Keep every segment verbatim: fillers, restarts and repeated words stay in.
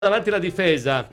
davanti alla difesa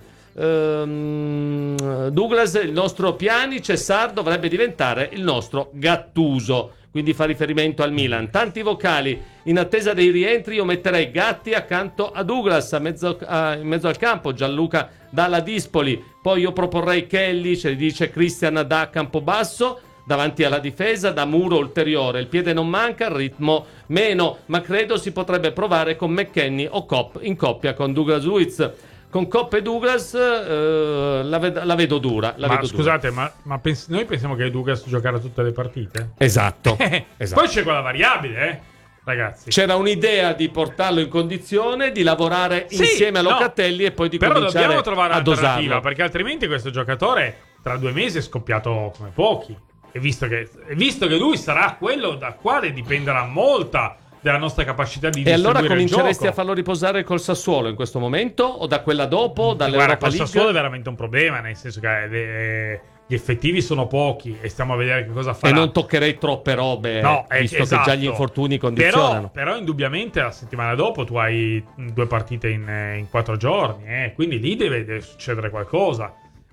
ehm, Douglas, il nostro Pjanic, e Sarr dovrebbe diventare il nostro Gattuso, quindi fa riferimento al Milan. Tanti vocali: in attesa dei rientri io metterei Gatti accanto a Douglas a mezzo, a, in mezzo al campo. Gianluca dalla Dispoli. Poi io proporrei Kelly, ce li dice Christian da Campobasso, davanti alla difesa. Da muro ulteriore, il piede non manca, il ritmo meno, ma credo si potrebbe provare con McKennie o Kopp in coppia con Douglas Luiz. Con Kopp e Douglas eh, la, ved- la vedo dura. La ma vedo scusate, dura. ma, ma pens- noi pensiamo che Douglas giocherà tutte le partite? Esatto, esatto. Poi c'è quella variabile, eh, ragazzi. C'era un'idea di portarlo in condizione di lavorare Sì, insieme a no, Locatelli e poi di però cominciare dobbiamo trovare a un'alternativa, dosarlo, perché altrimenti questo giocatore tra due mesi è scoppiato come pochi. E visto che, e visto che lui sarà quello da quale dipenderà molta della nostra capacità di e distribuire allora cominceresti il gioco. a farlo riposare col Sassuolo in questo momento o da quella dopo, dall'Europa Guarda, col League? Sassuolo è veramente un problema, nel senso che eh, gli effettivi sono pochi e stiamo a vedere che cosa farà. E non toccherei troppe robe, No, eh, visto esatto. che già gli infortuni condizionano. Però, però indubbiamente la settimana dopo tu hai due partite in, in quattro giorni, eh, quindi lì deve, deve succedere qualcosa.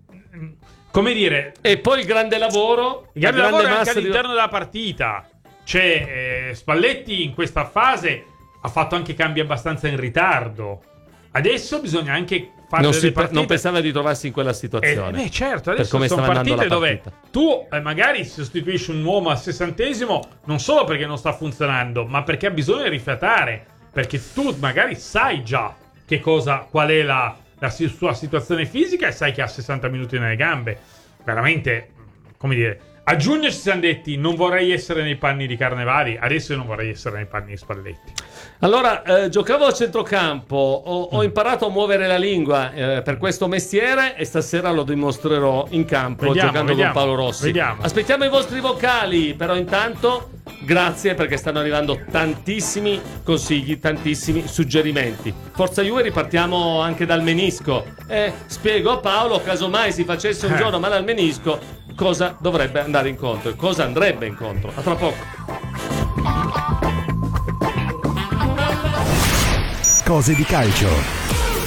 Come dire, E poi il grande lavoro, il grande la lavoro grande è anche massa di- all'interno della partita. C'è eh, Spalletti in questa fase ha fatto anche cambi abbastanza in ritardo. Adesso bisogna anche fare non, delle si, partite. non pensava di trovarsi in quella situazione. Eh, beh, certo, per adesso come sono stava andando partite la dove partita. tu eh, magari sostituisci un uomo al sessantesimo non solo perché non sta funzionando, ma perché ha bisogno di rifiatare. Perché tu magari sai già che cosa, qual è la, la si- sua situazione fisica e sai che ha sessanta minuti nelle gambe. Veramente, come dire, a giugno ci siamo detti non vorrei essere nei panni di Carnevali, adesso io non vorrei essere nei panni di Spalletti. Allora, eh, giocavo a centrocampo, ho, ho imparato a muovere la lingua eh, per questo mestiere e stasera lo dimostrerò in campo Vediamo, giocando vediamo, con Paolo Rossi. vediamo. Aspettiamo i vostri vocali, però intanto grazie perché stanno arrivando tantissimi consigli, tantissimi suggerimenti. Forza Juve, ripartiamo anche dal menisco. Eh, spiego a Paolo, casomai si facesse un Eh. giorno male al menisco, cosa dovrebbe andare incontro e cosa andrebbe incontro. A tra poco. Cose di calcio.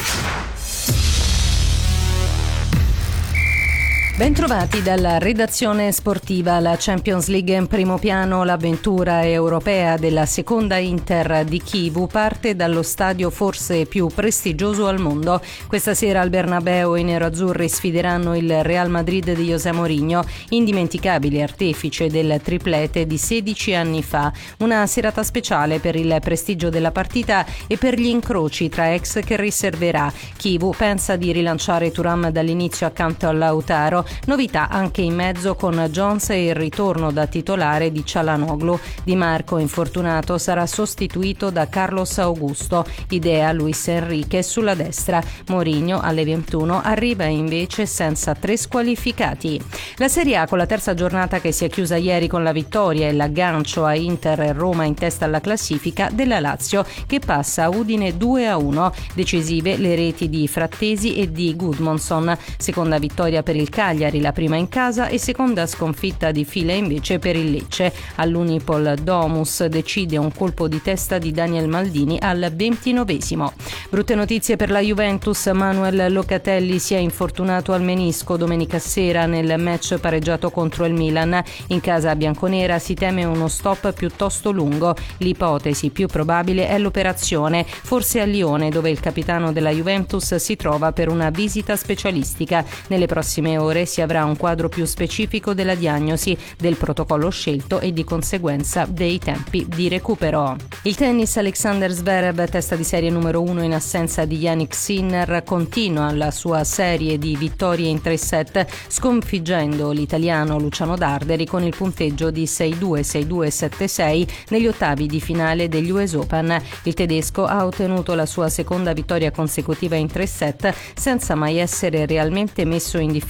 Bentrovati dalla redazione sportiva. La Champions League in primo piano. L'avventura europea della seconda Inter di Kyiv parte dallo stadio forse più prestigioso al mondo. Questa sera al Bernabeu i nerazzurri sfideranno il Real Madrid di José Mourinho, indimenticabile artefice del triplete di sedici anni fa. Una serata speciale per il prestigio della partita e per gli incroci tra ex che riserverà. Kyiv pensa di rilanciare Thuram dall'inizio accanto a Lautaro. Novità anche in mezzo con Jones e il ritorno da titolare di Çalhanoğlu. Di Marco, infortunato, sarà sostituito da Carlos Augusto. Idea Luis Enrique sulla destra. Mourinho alle ventuno arriva invece senza tre squalificati. La Serie A, con la terza giornata che si è chiusa ieri con la vittoria e l'aggancio a Inter e Roma in testa alla classifica della Lazio, che passa a Udine due a uno. Decisive le reti di Frattesi e di Gudmundsson. Seconda vittoria per il Cagliari, la prima in casa, e seconda sconfitta di fila invece per il Lecce. All'Unipol Domus decide un colpo di testa di Daniel Maldini al ventinovesimo. Brutte notizie per la Juventus. Manuel Locatelli si è infortunato al menisco domenica sera nel match pareggiato contro il Milan. In casa bianconera si teme uno stop piuttosto lungo. L'ipotesi più probabile è l'operazione, forse a Lione, dove il capitano della Juventus si trova per una visita specialistica. Nelle prossime ore si avrà un quadro più specifico della diagnosi, del protocollo scelto e di conseguenza dei tempi di recupero. Il tennis. Alexander Zverev, testa di serie numero uno in assenza di Jannik Sinner, continua la sua serie di vittorie in tre set, sconfiggendo l'italiano Luciano Darderi con il punteggio di sei due sei due sette sei negli ottavi di finale degli U S Open. Il tedesco ha ottenuto la sua seconda vittoria consecutiva in tre set senza mai essere realmente messo in difficoltà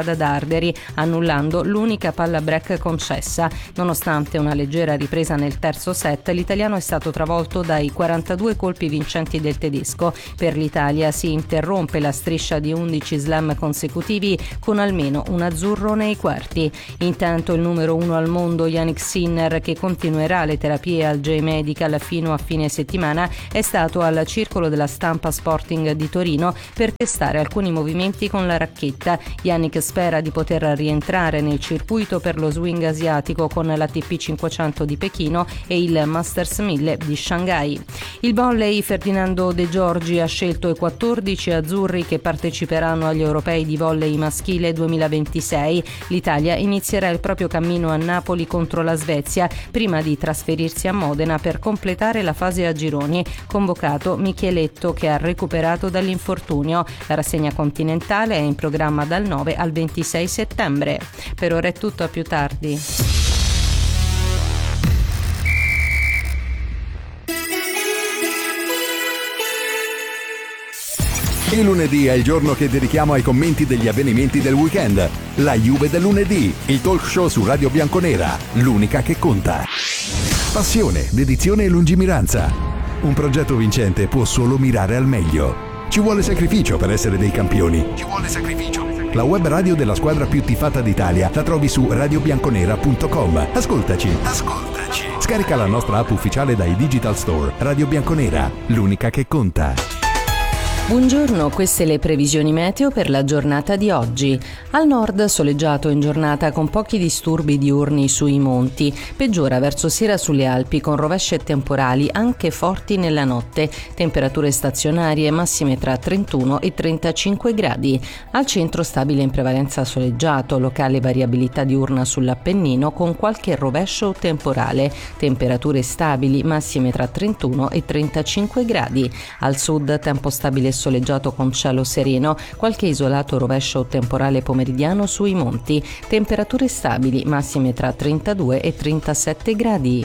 da Darderi, annullando l'unica palla break concessa. Nonostante una leggera ripresa nel terzo set, l'italiano è stato travolto dai quarantadue colpi vincenti del tedesco. Per l'Italia si interrompe la striscia di undici slam consecutivi con almeno un azzurro nei quarti. Intanto il numero uno al mondo Jannik Sinner, che continuerà le terapie al J-Medical fino a fine settimana, è stato al Circolo della Stampa Sporting di Torino per testare alcuni movimenti con la racchetta. Jannik spera di poter rientrare nel circuito per lo swing asiatico con l'A T P cinquecento di Pechino e il Masters mille di Shanghai. Il volley, Ferdinando De Giorgi ha scelto i quattordici azzurri che parteciperanno agli europei di volley maschile duemilaventisei. L'Italia inizierà il proprio cammino a Napoli contro la Svezia prima di trasferirsi a Modena per completare la fase a gironi. Convocato Micheletto, che ha recuperato dall'infortunio. La rassegna continentale è in programma dal nove al ventisei settembre. Per ora è tutto, a più tardi. Il lunedì è il giorno che dedichiamo ai commenti degli avvenimenti del weekend. La Juve del lunedì, il talk show su Radio Bianconera, l'unica che conta. Passione, dedizione e lungimiranza. Un progetto vincente può solo mirare al meglio. Ci vuole sacrificio per essere dei campioni. Ci vuole sacrificio. La web radio della squadra più tifata d'Italia la trovi su radio bianconera punto com. Ascoltaci. Ascoltaci. Scarica la nostra app ufficiale dai Digital Store. Radio Bianconera, l'unica che conta. Buongiorno, queste le previsioni meteo per la giornata di oggi. Al nord soleggiato in giornata con pochi disturbi diurni sui monti, peggiora verso sera sulle Alpi con rovesci e temporali anche forti nella notte, temperature stazionarie massime tra trentuno e trentacinque gradi. Al centro stabile in prevalenza soleggiato, locale variabilità diurna sull'Appennino con qualche rovescio o temporale, temperature stabili massime tra trentuno e trentacinque gradi. Al sud tempo stabile soleggiato con cielo sereno, qualche isolato rovescio o temporale pomeridiano sui monti, temperature stabili massime tra trentadue e trentasette gradi.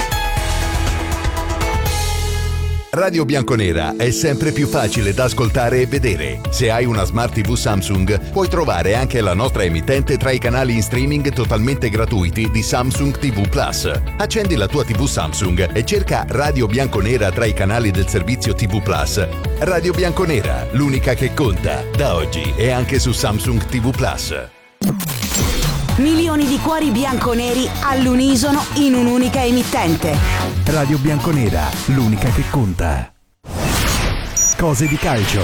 Radio Bianconera è sempre più facile da ascoltare e vedere. Se hai una Smart tivù Samsung, puoi trovare anche la nostra emittente tra i canali in streaming totalmente gratuiti di Samsung tivù Plus. Accendi la tua tivù Samsung e cerca Radio Bianconera tra i canali del servizio tivù Plus. Radio Bianconera, l'unica che conta. Da oggi è anche su Samsung tivù Plus. Milioni di cuori bianconeri all'unisono in un'unica emittente. Radio Bianconera, l'unica che conta. Cose di calcio.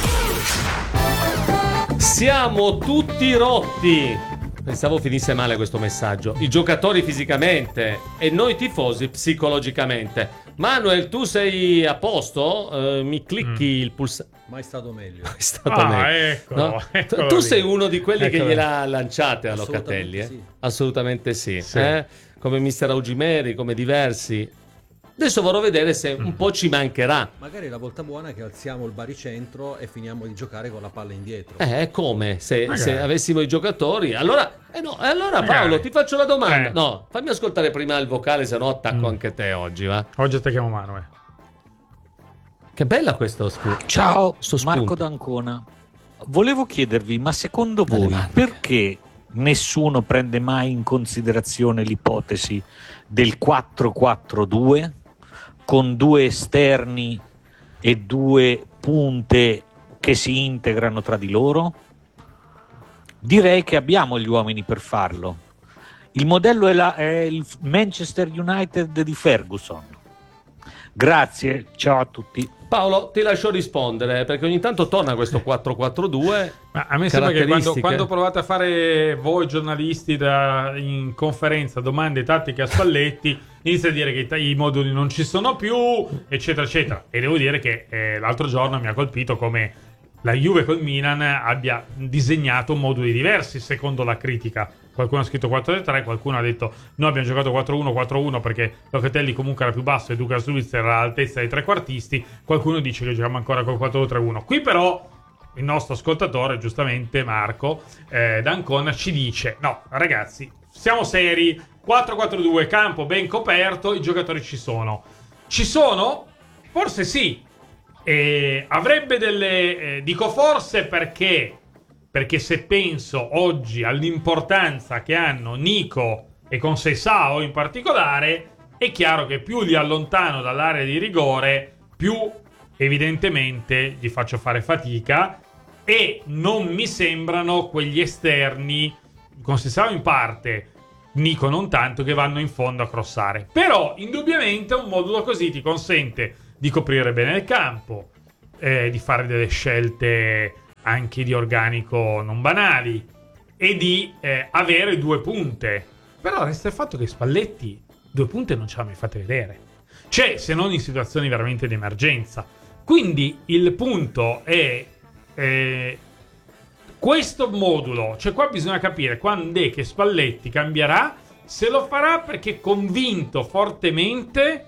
Siamo tutti rotti. Pensavo finisse male questo messaggio. I giocatori fisicamente e noi tifosi psicologicamente. Manuel, tu sei a posto? Uh, mi clicchi mm. il pulsante. Mai stato meglio. Mai stato ah, meglio. Ecco, No? ecco Tu sei uno di quelli ecco che gliela lanciate a Locatelli, eh? Sì. Assolutamente sì, Sì. Eh? Come mister Augimeri, come diversi. Adesso vorrò vedere se un po' ci mancherà. Magari la volta buona è che alziamo il baricentro e finiamo di giocare con la palla indietro. Eh, come se, Magari. se avessimo i giocatori. Allora, eh no, eh allora Magari. Paolo, ti faccio la domanda. Eh. No, fammi ascoltare prima il vocale, se no attacco Mm. anche te oggi, va? Oggi attacchiamo Manuel. Che bella questo spunto. Ciao, Sto spunto. Marco D'Ancona. Volevo chiedervi, ma secondo Dalle voi mani. perché nessuno prende mai in considerazione l'ipotesi del quattro quattro due con due esterni e due punte che si integrano tra di loro? Direi che abbiamo gli uomini per farlo. Il modello è, la, è il Manchester United di Ferguson. Grazie, ciao a tutti. Paolo, ti lascio rispondere perché ogni tanto torna questo quattro quattro due. Ma a me sembra che quando, caratteristiche. quando provate a fare voi giornalisti da, in conferenza domande tattiche a Spalletti, inizia a dire che i, ta- i moduli non ci sono più, eccetera, eccetera. E devo dire che eh, l'altro giorno mi ha colpito come la Juve col Milan abbia disegnato moduli diversi secondo la critica. Qualcuno ha scritto quattro tre tre, qualcuno ha detto noi abbiamo giocato quattro uno quattro uno perché Locatelli comunque era più basso e Douglas Luiz era all'altezza dei trequartisti. Qualcuno dice che giochiamo ancora col quattro tre uno. Qui però il nostro ascoltatore, giustamente Marco eh, D'Ancona, ci dice no ragazzi, siamo seri, quattro quattro due, campo ben coperto, i giocatori ci sono. Ci sono? Forse sì. E avrebbe delle... Eh, dico forse perché perché se penso oggi all'importanza che hanno Nico e Conceição in particolare, è chiaro che più li allontano dall'area di rigore, più evidentemente gli faccio fare fatica, e non mi sembrano quegli esterni, Conceição in parte, Nico non tanto, che vanno in fondo a crossare. Però indubbiamente un modulo così ti consente di coprire bene il campo, eh, di fare delle scelte anche di organico non banali e di eh, avere due punte. Però resta il fatto che Spalletti due punte non ce l'ha mai fatte vedere, cioè se non in situazioni veramente di emergenza. Quindi il punto è eh, questo modulo, cioè qua bisogna capire quando è che Spalletti cambierà, se lo farà perché è convinto fortemente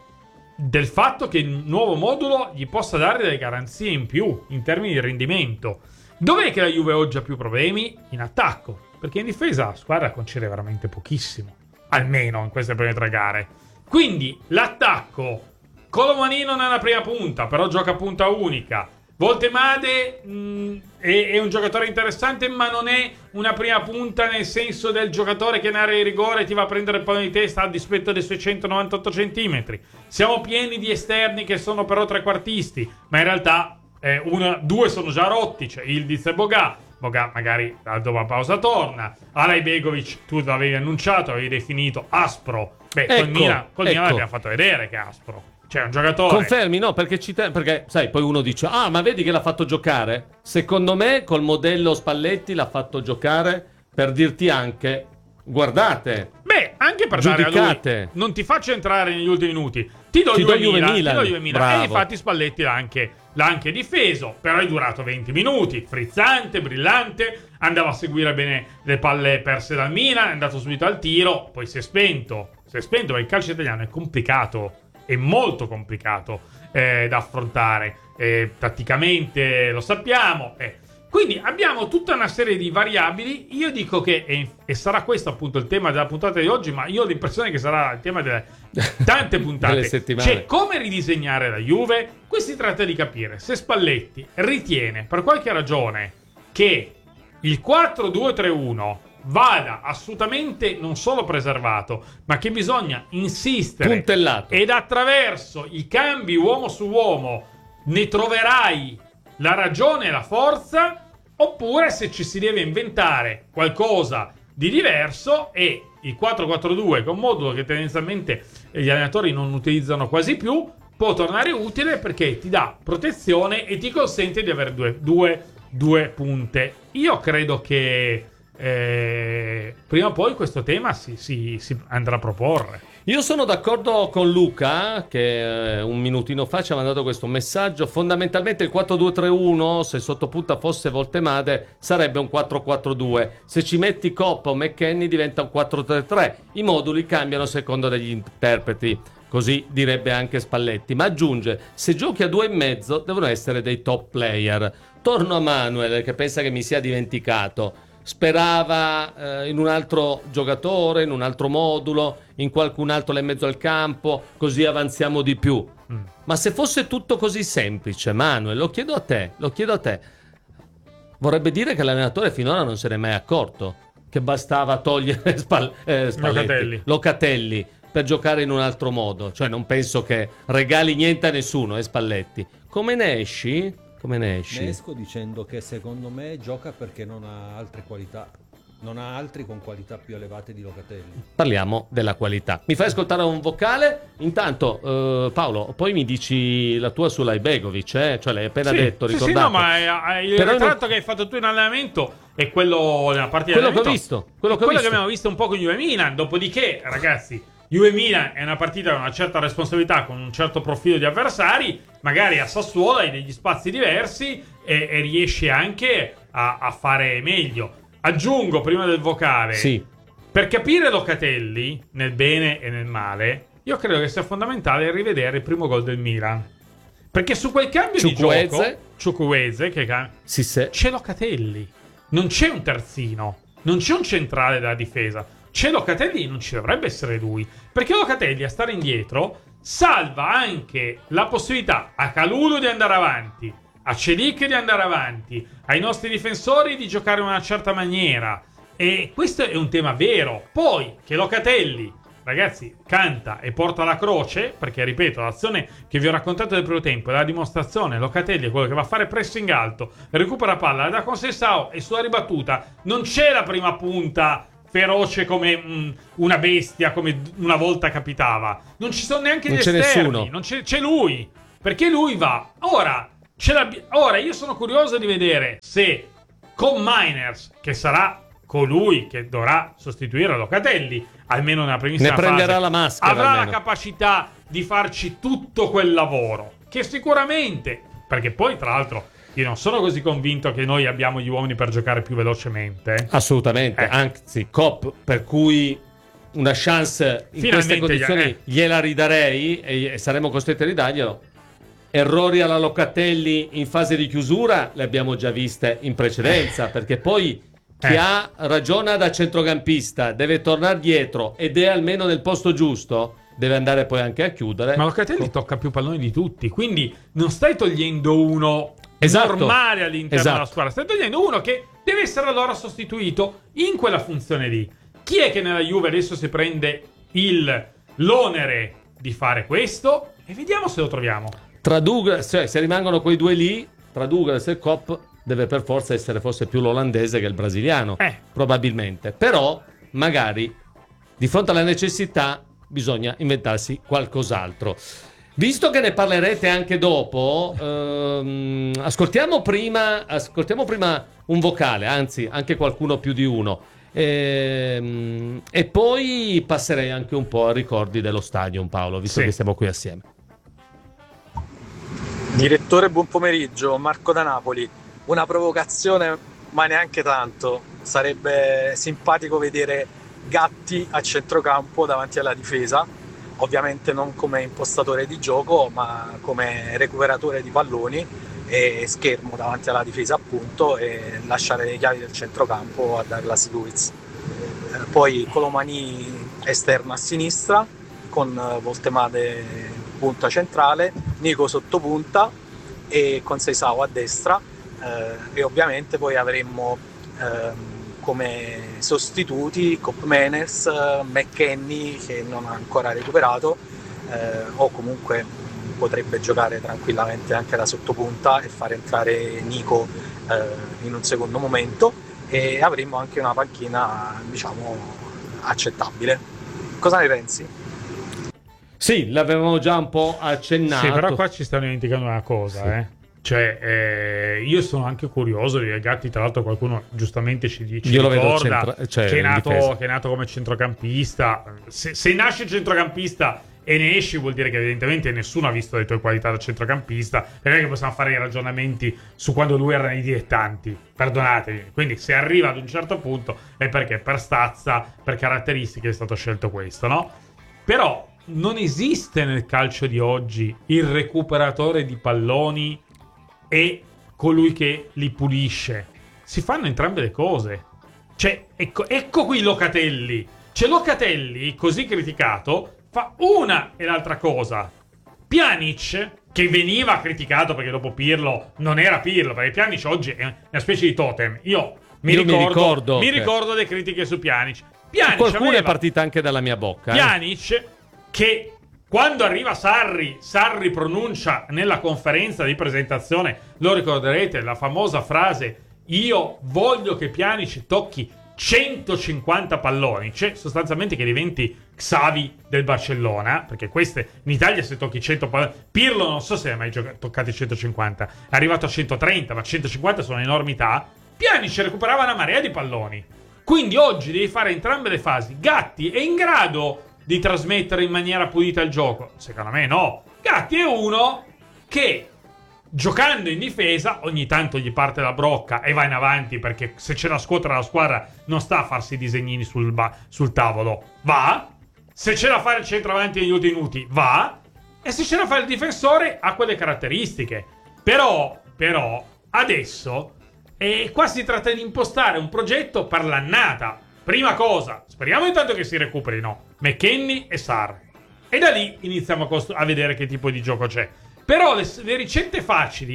del fatto che il nuovo modulo gli possa dare delle garanzie in più in termini di rendimento. Dov'è che la Juve oggi ha più problemi? In attacco, perché in difesa la squadra concede veramente pochissimo, almeno in queste prime tre gare. Quindi l'attacco, Colomani non è una prima punta, però gioca a punta unica. Voltemade mh, è, è un giocatore interessante, ma non è una prima punta nel senso del giocatore che in area di rigore ti va a prendere il pallone di testa a dispetto dei suoi centonovantotto centimetri. Siamo pieni di esterni che sono però trequartisti, ma in realtà eh, una, due sono già rotti, cioè Ildiz e Boga. Boga magari dopo la pausa torna. Alay Begovic, tu l'avevi annunciato, avevi definito aspro. Beh, ecco, col Milan, col ecco. Milan l'abbiamo fatto vedere che è aspro. Cioè, un giocatore. Confermi, no? Perché, ci te- perché, sai, poi uno dice: ah, ma vedi che l'ha fatto giocare? Secondo me, col modello Spalletti l'ha fatto giocare per dirti anche: guardate. Beh, anche per dare a Giudicate. lui, non ti faccio entrare negli ultimi minuti. Ti do Ti Juve do Juve Milan, Milan. ti do Juve Milan. Bravo. E infatti Spalletti l'ha anche, l'ha anche difeso. Però è durato venti minuti. Frizzante, brillante. Andava a seguire bene le palle perse dal Milan. È andato subito al tiro. Poi si è spento. Si è spento, ma il calcio italiano è complicato. È molto complicato eh, da affrontare. Eh, tatticamente lo sappiamo. Eh. Quindi abbiamo tutta una serie di variabili. Io dico che, e, e sarà questo appunto il tema della puntata di oggi, ma io ho l'impressione che sarà il tema delle tante puntate. Delle settimane. Cioè, come ridisegnare la Juve? Qui si tratta di capire se Spalletti ritiene, per qualche ragione, che il quattro due tre uno vada assolutamente non solo preservato, ma che bisogna insistere. Puntellato. Ed attraverso i cambi uomo su uomo ne troverai la ragione e la forza, oppure se ci si deve inventare qualcosa di diverso e il quattro quattro due, che è un modulo che tendenzialmente gli allenatori non utilizzano quasi più, può tornare utile perché ti dà protezione e ti consente di avere due, due, due punte. Io credo che eh, prima o poi questo tema si, si, si andrà a proporre. Io sono d'accordo con Luca, che eh, un minutino fa ci ha mandato questo messaggio. Fondamentalmente il quattro due tre uno, se sottopunta fosse Voltemade, sarebbe un quattro quattro due. Se ci metti Coppa o McKennie diventa un quattro tre tre. I moduli cambiano a seconda degli interpreti, così direbbe anche Spalletti. Ma aggiunge: se giochi a due e mezzo devono essere dei top player. Torno a Manuel, che pensa che mi sia dimenticato. Sperava eh, in un altro giocatore, in un altro modulo, in qualcun altro là in mezzo al campo, così avanziamo di più. Mm. Ma se fosse tutto così semplice, Manuel, lo chiedo a te, lo chiedo a te, vorrebbe dire che l'allenatore finora non se n'è mai accorto che bastava togliere Spal- eh, Spalletti, Locatelli. Locatelli per giocare in un altro modo. Cioè non penso che regali niente a nessuno, eh, Spalletti. Come ne esci? Come ne esci? Ne esco dicendo che secondo me gioca perché non ha altre qualità. Non ha altri con qualità più elevate di Locatelli. Parliamo della qualità. Mi fai ascoltare un vocale? Intanto, eh, Paolo, poi mi dici la tua sulla Begovic, eh? Cioè l'hai appena sì, detto, sì, ricordate. sì, no, ma è, è il Però ritratto non... che hai fatto tu in allenamento è quello della partita quello che ho allenamento. visto. Quello, che, ho quello visto. che abbiamo visto un po' con Juve Milan. Dopodiché, ragazzi, Juve Milan è una partita con una certa responsabilità, con un certo profilo di avversari. Magari a Sassuolo hai degli spazi diversi e, e riesci anche a, a fare meglio. Aggiungo prima del vocale, sì. Per capire Locatelli nel bene e nel male, io credo che sia fondamentale rivedere il primo gol del Milan, perché su quel cambio Chukwueze. di gioco Chukwueze che cam- sì, sì. c'è Locatelli, non c'è un terzino, non c'è un centrale della difesa, c'è Locatelli e non ci dovrebbe essere lui, perché Locatelli a stare indietro salva anche la possibilità a Kalulu di andare avanti, a Celik di andare avanti, ai nostri difensori di giocare in una certa maniera. E questo è un tema vero. Poi che Locatelli, ragazzi, canta e porta la croce, perché ripeto, l'azione che vi ho raccontato del primo tempo è la dimostrazione. Locatelli è quello che va a fare pressing alto, recupera palla, la dà con Sessao e sulla ribattuta non c'è la prima punta feroce come mh, una bestia, come una volta capitava. Non ci sono neanche non gli c'è esterni, nessuno. non c'è, c'è lui, perché lui va. Ora, ce ora io sono curioso di vedere se con Miners, che sarà colui che dovrà sostituire Locatelli, almeno nella primissima ne prenderà fase, la maschera, avrà almeno la capacità di farci tutto quel lavoro, che sicuramente, perché poi tra l'altro io non sono così convinto che noi abbiamo gli uomini per giocare più velocemente. Assolutamente, eh. anzi Cop, per cui una chance in Finalmente queste condizioni eh. gliela ridarei e saremo costretti a ridarglielo. Errori alla Locatelli in fase di chiusura le abbiamo già viste in precedenza, perché poi chi Eh. ha ragione da centrocampista deve tornare dietro ed è almeno nel posto giusto, deve andare poi anche a chiudere. Ma Locatelli tocca più palloni di tutti, quindi non stai togliendo uno Esatto. normale all'interno Esatto. della squadra, stai togliendo uno che deve essere allora sostituito in quella funzione lì. Chi è che nella Juve adesso si prende il l'onere di fare questo? E vediamo se lo troviamo. Tra Douglas, cioè se rimangono quei due lì, tra Douglas e Cop, deve per forza essere forse più l'olandese che il brasiliano, Eh. probabilmente. Però magari di fronte alla necessità bisogna inventarsi qualcos'altro. Visto che ne parlerete anche dopo, ehm, ascoltiamo prima ascoltiamo prima un vocale, anzi anche qualcuno più di uno, ehm, e poi passerei anche un po' a ricordi dello Stadium, Paolo, visto Sì. che siamo qui assieme. Direttore, buon pomeriggio, Marco da Napoli. Una provocazione, ma neanche tanto. Sarebbe simpatico vedere Gatti a centrocampo davanti alla difesa, ovviamente non come impostatore di gioco, ma come recuperatore di palloni e schermo davanti alla difesa, appunto, e lasciare le chiavi del centrocampo a Douglas Luiz. Eh, poi Colomani esterno a sinistra, con Voltemade punta centrale, Nico sottopunta e con Seisao a destra, eh, e ovviamente poi avremmo ehm, come sostituti Cop Manners, McKennie che non ha ancora recuperato, eh, o comunque potrebbe giocare tranquillamente anche da sottopunta e fare entrare Nico eh, in un secondo momento, e avremmo anche una panchina, diciamo, accettabile. Cosa ne pensi? Sì, l'avevamo già un po' accennato. Sì, però qua ci stanno dimenticando una cosa, Sì. eh. Cioè, eh, io sono anche curioso di Gatti. Tra l'altro, qualcuno giustamente ci, ci Io lo vedo ricorda centra- cioè, che, è in nato, difesa. che è nato come centrocampista. Se, se nasci centrocampista e ne esci, vuol dire che evidentemente nessuno ha visto le tue qualità da centrocampista. Non è che possiamo fare i ragionamenti su quando lui era nei dilettanti, perdonatemi. Quindi se arriva ad un certo punto è perché per stazza, per caratteristiche è stato scelto questo, no? Però non esiste nel calcio di oggi il recuperatore di palloni e colui che li pulisce. Si fanno entrambe le cose. Cioè, ecco, ecco qui Locatelli. Cioè, Locatelli, così criticato, fa una e l'altra cosa. Pjanic, che veniva criticato perché dopo Pirlo non era Pirlo, perché Pjanic oggi è una specie di totem. Io mi, Io mi ricordo, ricordo mi che- ricordo le critiche su Pjanic. Pjanic Qualcuno aveva- è partita anche dalla mia bocca. eh. Pjanic, che quando arriva Sarri, Sarri pronuncia nella conferenza di presentazione, lo ricorderete, la famosa frase: io voglio che Pjanic tocchi centocinquanta palloni, cioè sostanzialmente che diventi Xavi del Barcellona, perché queste in Italia se tocchi cento palloni, Pirlo non so se ne ha mai gioca- toccati centocinquanta, è arrivato a centotrenta, ma centocinquanta sono enormità. Pjanic recuperava una marea di palloni. Quindi oggi devi fare entrambe le fasi. Gatti è in grado di trasmettere in maniera pulita il gioco? Secondo me no. Gatti è uno che, giocando in difesa, ogni tanto gli parte la brocca e va in avanti, perché se c'è da scuotere la squadra non sta a farsi i disegnini sul, ba- sul tavolo. Va. Se c'è da fare il centravanti negli ultimi minuti, va. E se c'è da fare il difensore, ha quelle caratteristiche. Però, però, adesso, eh, qua si tratta di impostare un progetto per l'annata. Prima cosa, speriamo intanto che si recuperino McKennie e Sarr, e da lì iniziamo a, costru- a vedere che tipo di gioco c'è. Però le, le ricette facili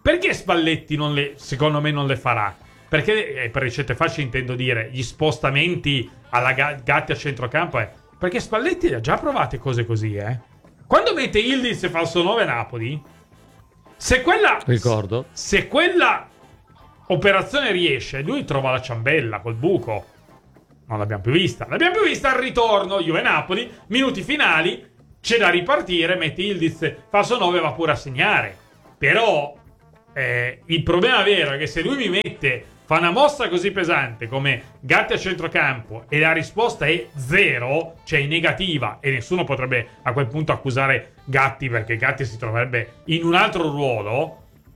Perché Spalletti non le, secondo me non le farà? Perché, eh, per ricette facili intendo dire, gli spostamenti alla ga- Gatti a centrocampo è... Perché Spalletti le ha già provate cose così, eh. Quando mette Yildiz e falso nove Napoli, se quella... Ricordo. Se quella operazione riesce, lui trova la ciambella col buco. Non l'abbiamo più vista. L'abbiamo più vista al ritorno, Juve-Napoli, minuti finali, c'è da ripartire, mette Yildiz, falso nove, va pure a segnare. Però eh, il problema vero è che se lui mi mette, fa una mossa così pesante come Gatti a centrocampo e la risposta è zero, cioè in negativa, e nessuno potrebbe a quel punto accusare Gatti, perché Gatti si troverebbe in un altro ruolo,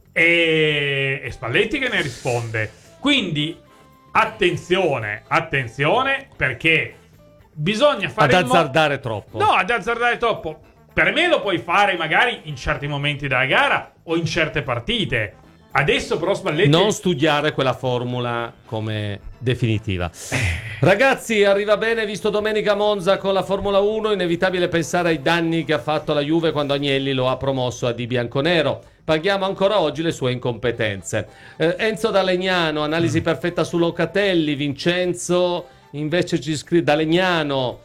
e, e Spalletti che ne risponde. Quindi attenzione, attenzione, perché bisogna fare ad in mo- azzardare troppo. No, ad azzardare troppo. Per me lo puoi fare magari in certi momenti della gara o in certe partite. Adesso però Spalletti... Non studiare quella formula come definitiva. Ragazzi, arriva bene, visto domenica Monza con la Formula uno, inevitabile pensare ai danni che ha fatto la Juve quando Agnelli lo ha promosso a di bianconero. Paghiamo ancora oggi le sue incompetenze. Eh, Enzo da Legnano, analisi perfetta su Locatelli. Vincenzo invece ci scrive da Legnano.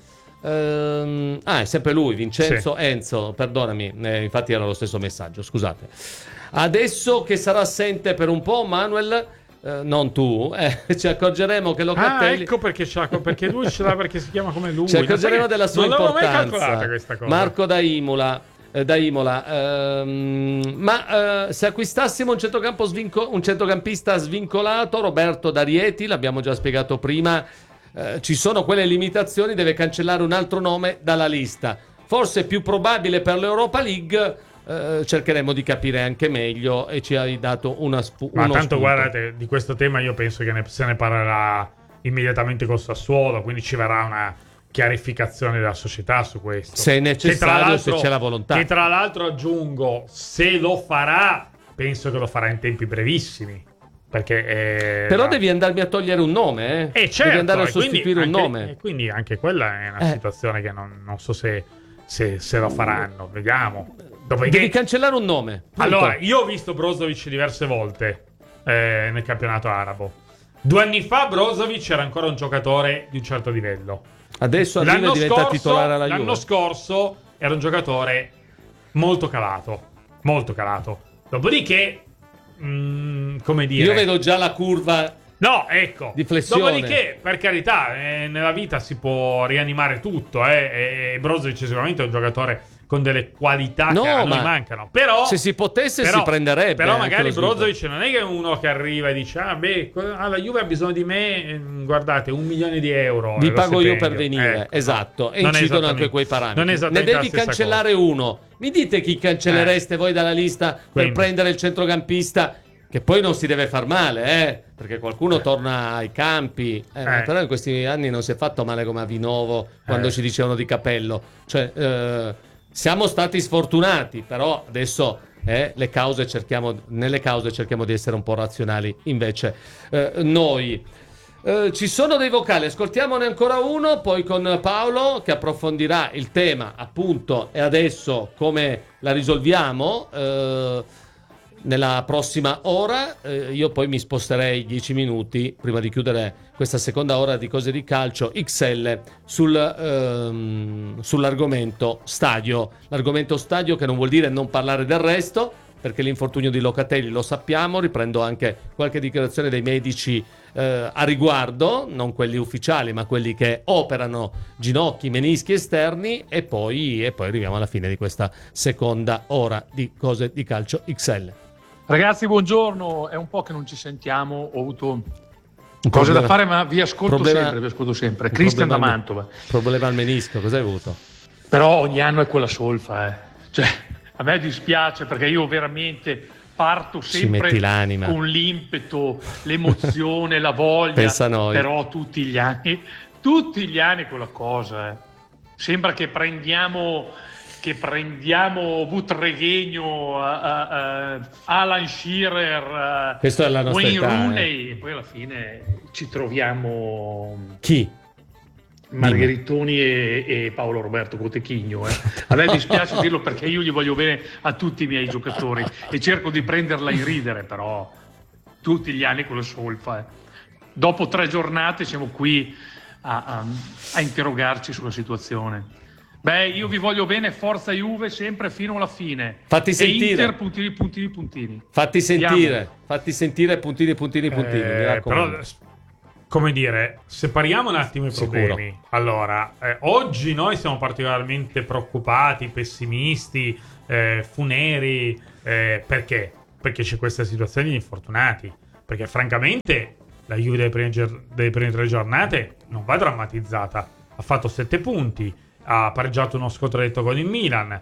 Ehm, ah, è sempre lui, Vincenzo. Sì. Enzo, perdonami, eh, infatti era lo stesso messaggio, scusate. Adesso che sarà assente per un po', Manuel, eh, non tu, eh, ci accorgeremo che Locatelli... Ah, ecco perché, ce l'ha, perché lui ce l'ha, perché si chiama come lui. Ci accorgeremo della sua non importanza. Non l'avevo mai calcolata questa cosa. Marco da Imola. Eh, da Imola. Ehm, ma eh, se acquistassimo un, centrocampo svinco- un centrocampista svincolato, Roberto da Rieti, l'abbiamo già spiegato prima, eh, ci sono quelle limitazioni, deve cancellare un altro nome dalla lista. Forse più probabile per l'Europa League, eh, cercheremo di capire anche meglio, e ci hai dato una spu- ma uno tanto spunto. Guardate, di questo tema io penso che ne, se ne parlerà immediatamente col Sassuolo, quindi ci verrà una chiarificazione della società su questo, se è necessario, se c'è la volontà. Che tra l'altro aggiungo, se lo farà, penso che lo farà in tempi brevissimi, perché eh, però la... devi andarmi a togliere un nome, eh? Eh, certo, devi andare a e quindi sostituire un anche- nome, e quindi anche quella è una Eh. situazione che non, non so se, se, se lo faranno, vediamo. devi Dopodiché, cancellare un nome, punto. allora, io ho visto Brozovic diverse volte eh, nel campionato arabo. Due anni fa Brozovic era ancora un giocatore di un certo livello. Adesso arriva e diventa scorso, titolare alla l'anno Juve. scorso era un giocatore molto calato, molto calato. Dopodiché, mh, come dire, Io vedo già la curva. no, ecco. di flessione. Dopodiché, per carità, eh, nella vita si può rianimare tutto, eh, e Brozovic sicuramente è un giocatore con delle qualità No, che a noi ma mancano. Però se si potesse però- si prenderebbe. Però anche magari lo sviluppo. Brozovic non è che è uno che arriva e dice: ah, beh, ah, la Juve ha bisogno di me, eh, guardate, un milione di euro. Vi è lo pago io stipendio. per venire, Ecco, esatto, no. e Non è incidono anche esattamente- quei parametri. non è Ne esattamente la devi stessa cancellare uno. Mi dite chi cancellereste voi dalla lista per Quindi. prendere il centrocampista, che poi non si deve far male, eh? Perché qualcuno torna ai campi. Eh, ma Eh. però in questi anni non si è fatto male come a Vinovo quando Eh. ci dicevano di Capello. Cioè, eh, siamo stati sfortunati, però adesso eh, le cause cerchiamo, nelle cause cerchiamo di essere un po' razionali. Invece eh, noi eh, ci sono dei vocali, ascoltiamone ancora uno, poi con Paolo che approfondirà il tema, appunto, e adesso come la risolviamo eh, nella prossima ora. Eh, io poi mi sposterei dieci minuti prima di chiudere questa seconda ora di Cose di Calcio X L sul, ehm, sull'argomento stadio. L'argomento stadio, che non vuol dire non parlare del resto, perché l'infortunio di Locatelli lo sappiamo. Riprendo anche qualche dichiarazione dei medici eh, a riguardo, non quelli ufficiali ma quelli che operano ginocchi, menischi esterni, e poi, e poi arriviamo alla fine di questa seconda ora di Cose di Calcio X L. Ragazzi, buongiorno. È un po' che non ci sentiamo, ho avuto Un cose problema- da fare, ma vi ascolto problema- sempre, vi ascolto sempre. un Cristian da problema al- Mantova. Problema al menisco, cosa hai avuto? Però ogni anno è quella solfa, eh. Cioè, a me dispiace perché io veramente parto Ci sempre metti l'anima. con l'impeto, l'emozione, la voglia. Pensa a noi. Però tutti gli anni, tutti gli anni quella cosa, eh. Sembra che prendiamo che prendiamo Butragueño, uh, uh, uh, Alan Shearer, uh, Questa è la nostra Wayne età, Rooney, eh. e poi alla fine ci troviamo Chi? Margheritoni e, e Paolo Roberto Cotechigno. Eh. A me dispiace dirlo perché io gli voglio bene a tutti i miei giocatori e cerco di prenderla in ridere, però tutti gli anni con la solfa. Eh. Dopo tre giornate siamo qui a, a, a interrogarci sulla situazione. Beh, io vi voglio bene, forza Juve sempre fino alla fine. Fatti e sentire. Inter, puntini, puntini, puntini. Fatti sentire, Andiamo. fatti sentire, puntini, puntini, puntini. Eh, mi raccomando. però, come dire, separiamo un attimo i Sicuro. problemi. Allora, eh, oggi noi siamo particolarmente preoccupati, pessimisti, eh, funeri. Eh, perché? Perché c'è questa situazione di infortunati. Perché francamente la Juve delle prime, delle prime tre giornate non va drammatizzata. Ha fatto sette punti, ha pareggiato uno scontro diretto con il Milan.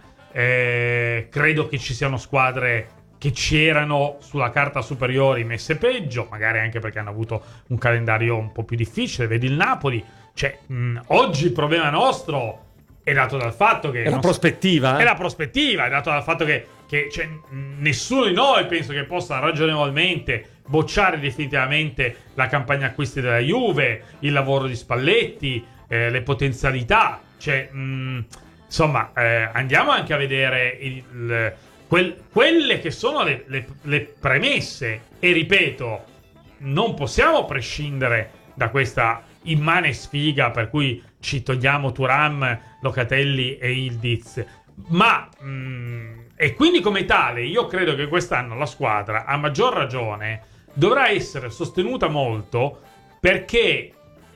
Eh, credo che ci siano squadre che c'erano sulla carta superiori messe peggio, magari anche perché hanno avuto un calendario un po' più difficile. Vedi il Napoli. Cioè, mh, oggi il problema nostro è dato dal fatto che... È la prospettiva. È la prospettiva, è dato dal fatto che, che cioè, mh, nessuno di noi penso che possa ragionevolmente bocciare definitivamente la campagna acquisti della Juve, il lavoro di Spalletti, eh, le potenzialità. Cioè, mh, insomma, eh, andiamo anche a vedere il... il Quel, quelle che sono le, le, le premesse. E ripeto, non possiamo prescindere da questa immane sfiga per cui ci togliamo Thuram, Locatelli e Ildiz, ma mh, e quindi come tale io credo che quest'anno la squadra a maggior ragione dovrà essere sostenuta molto, perché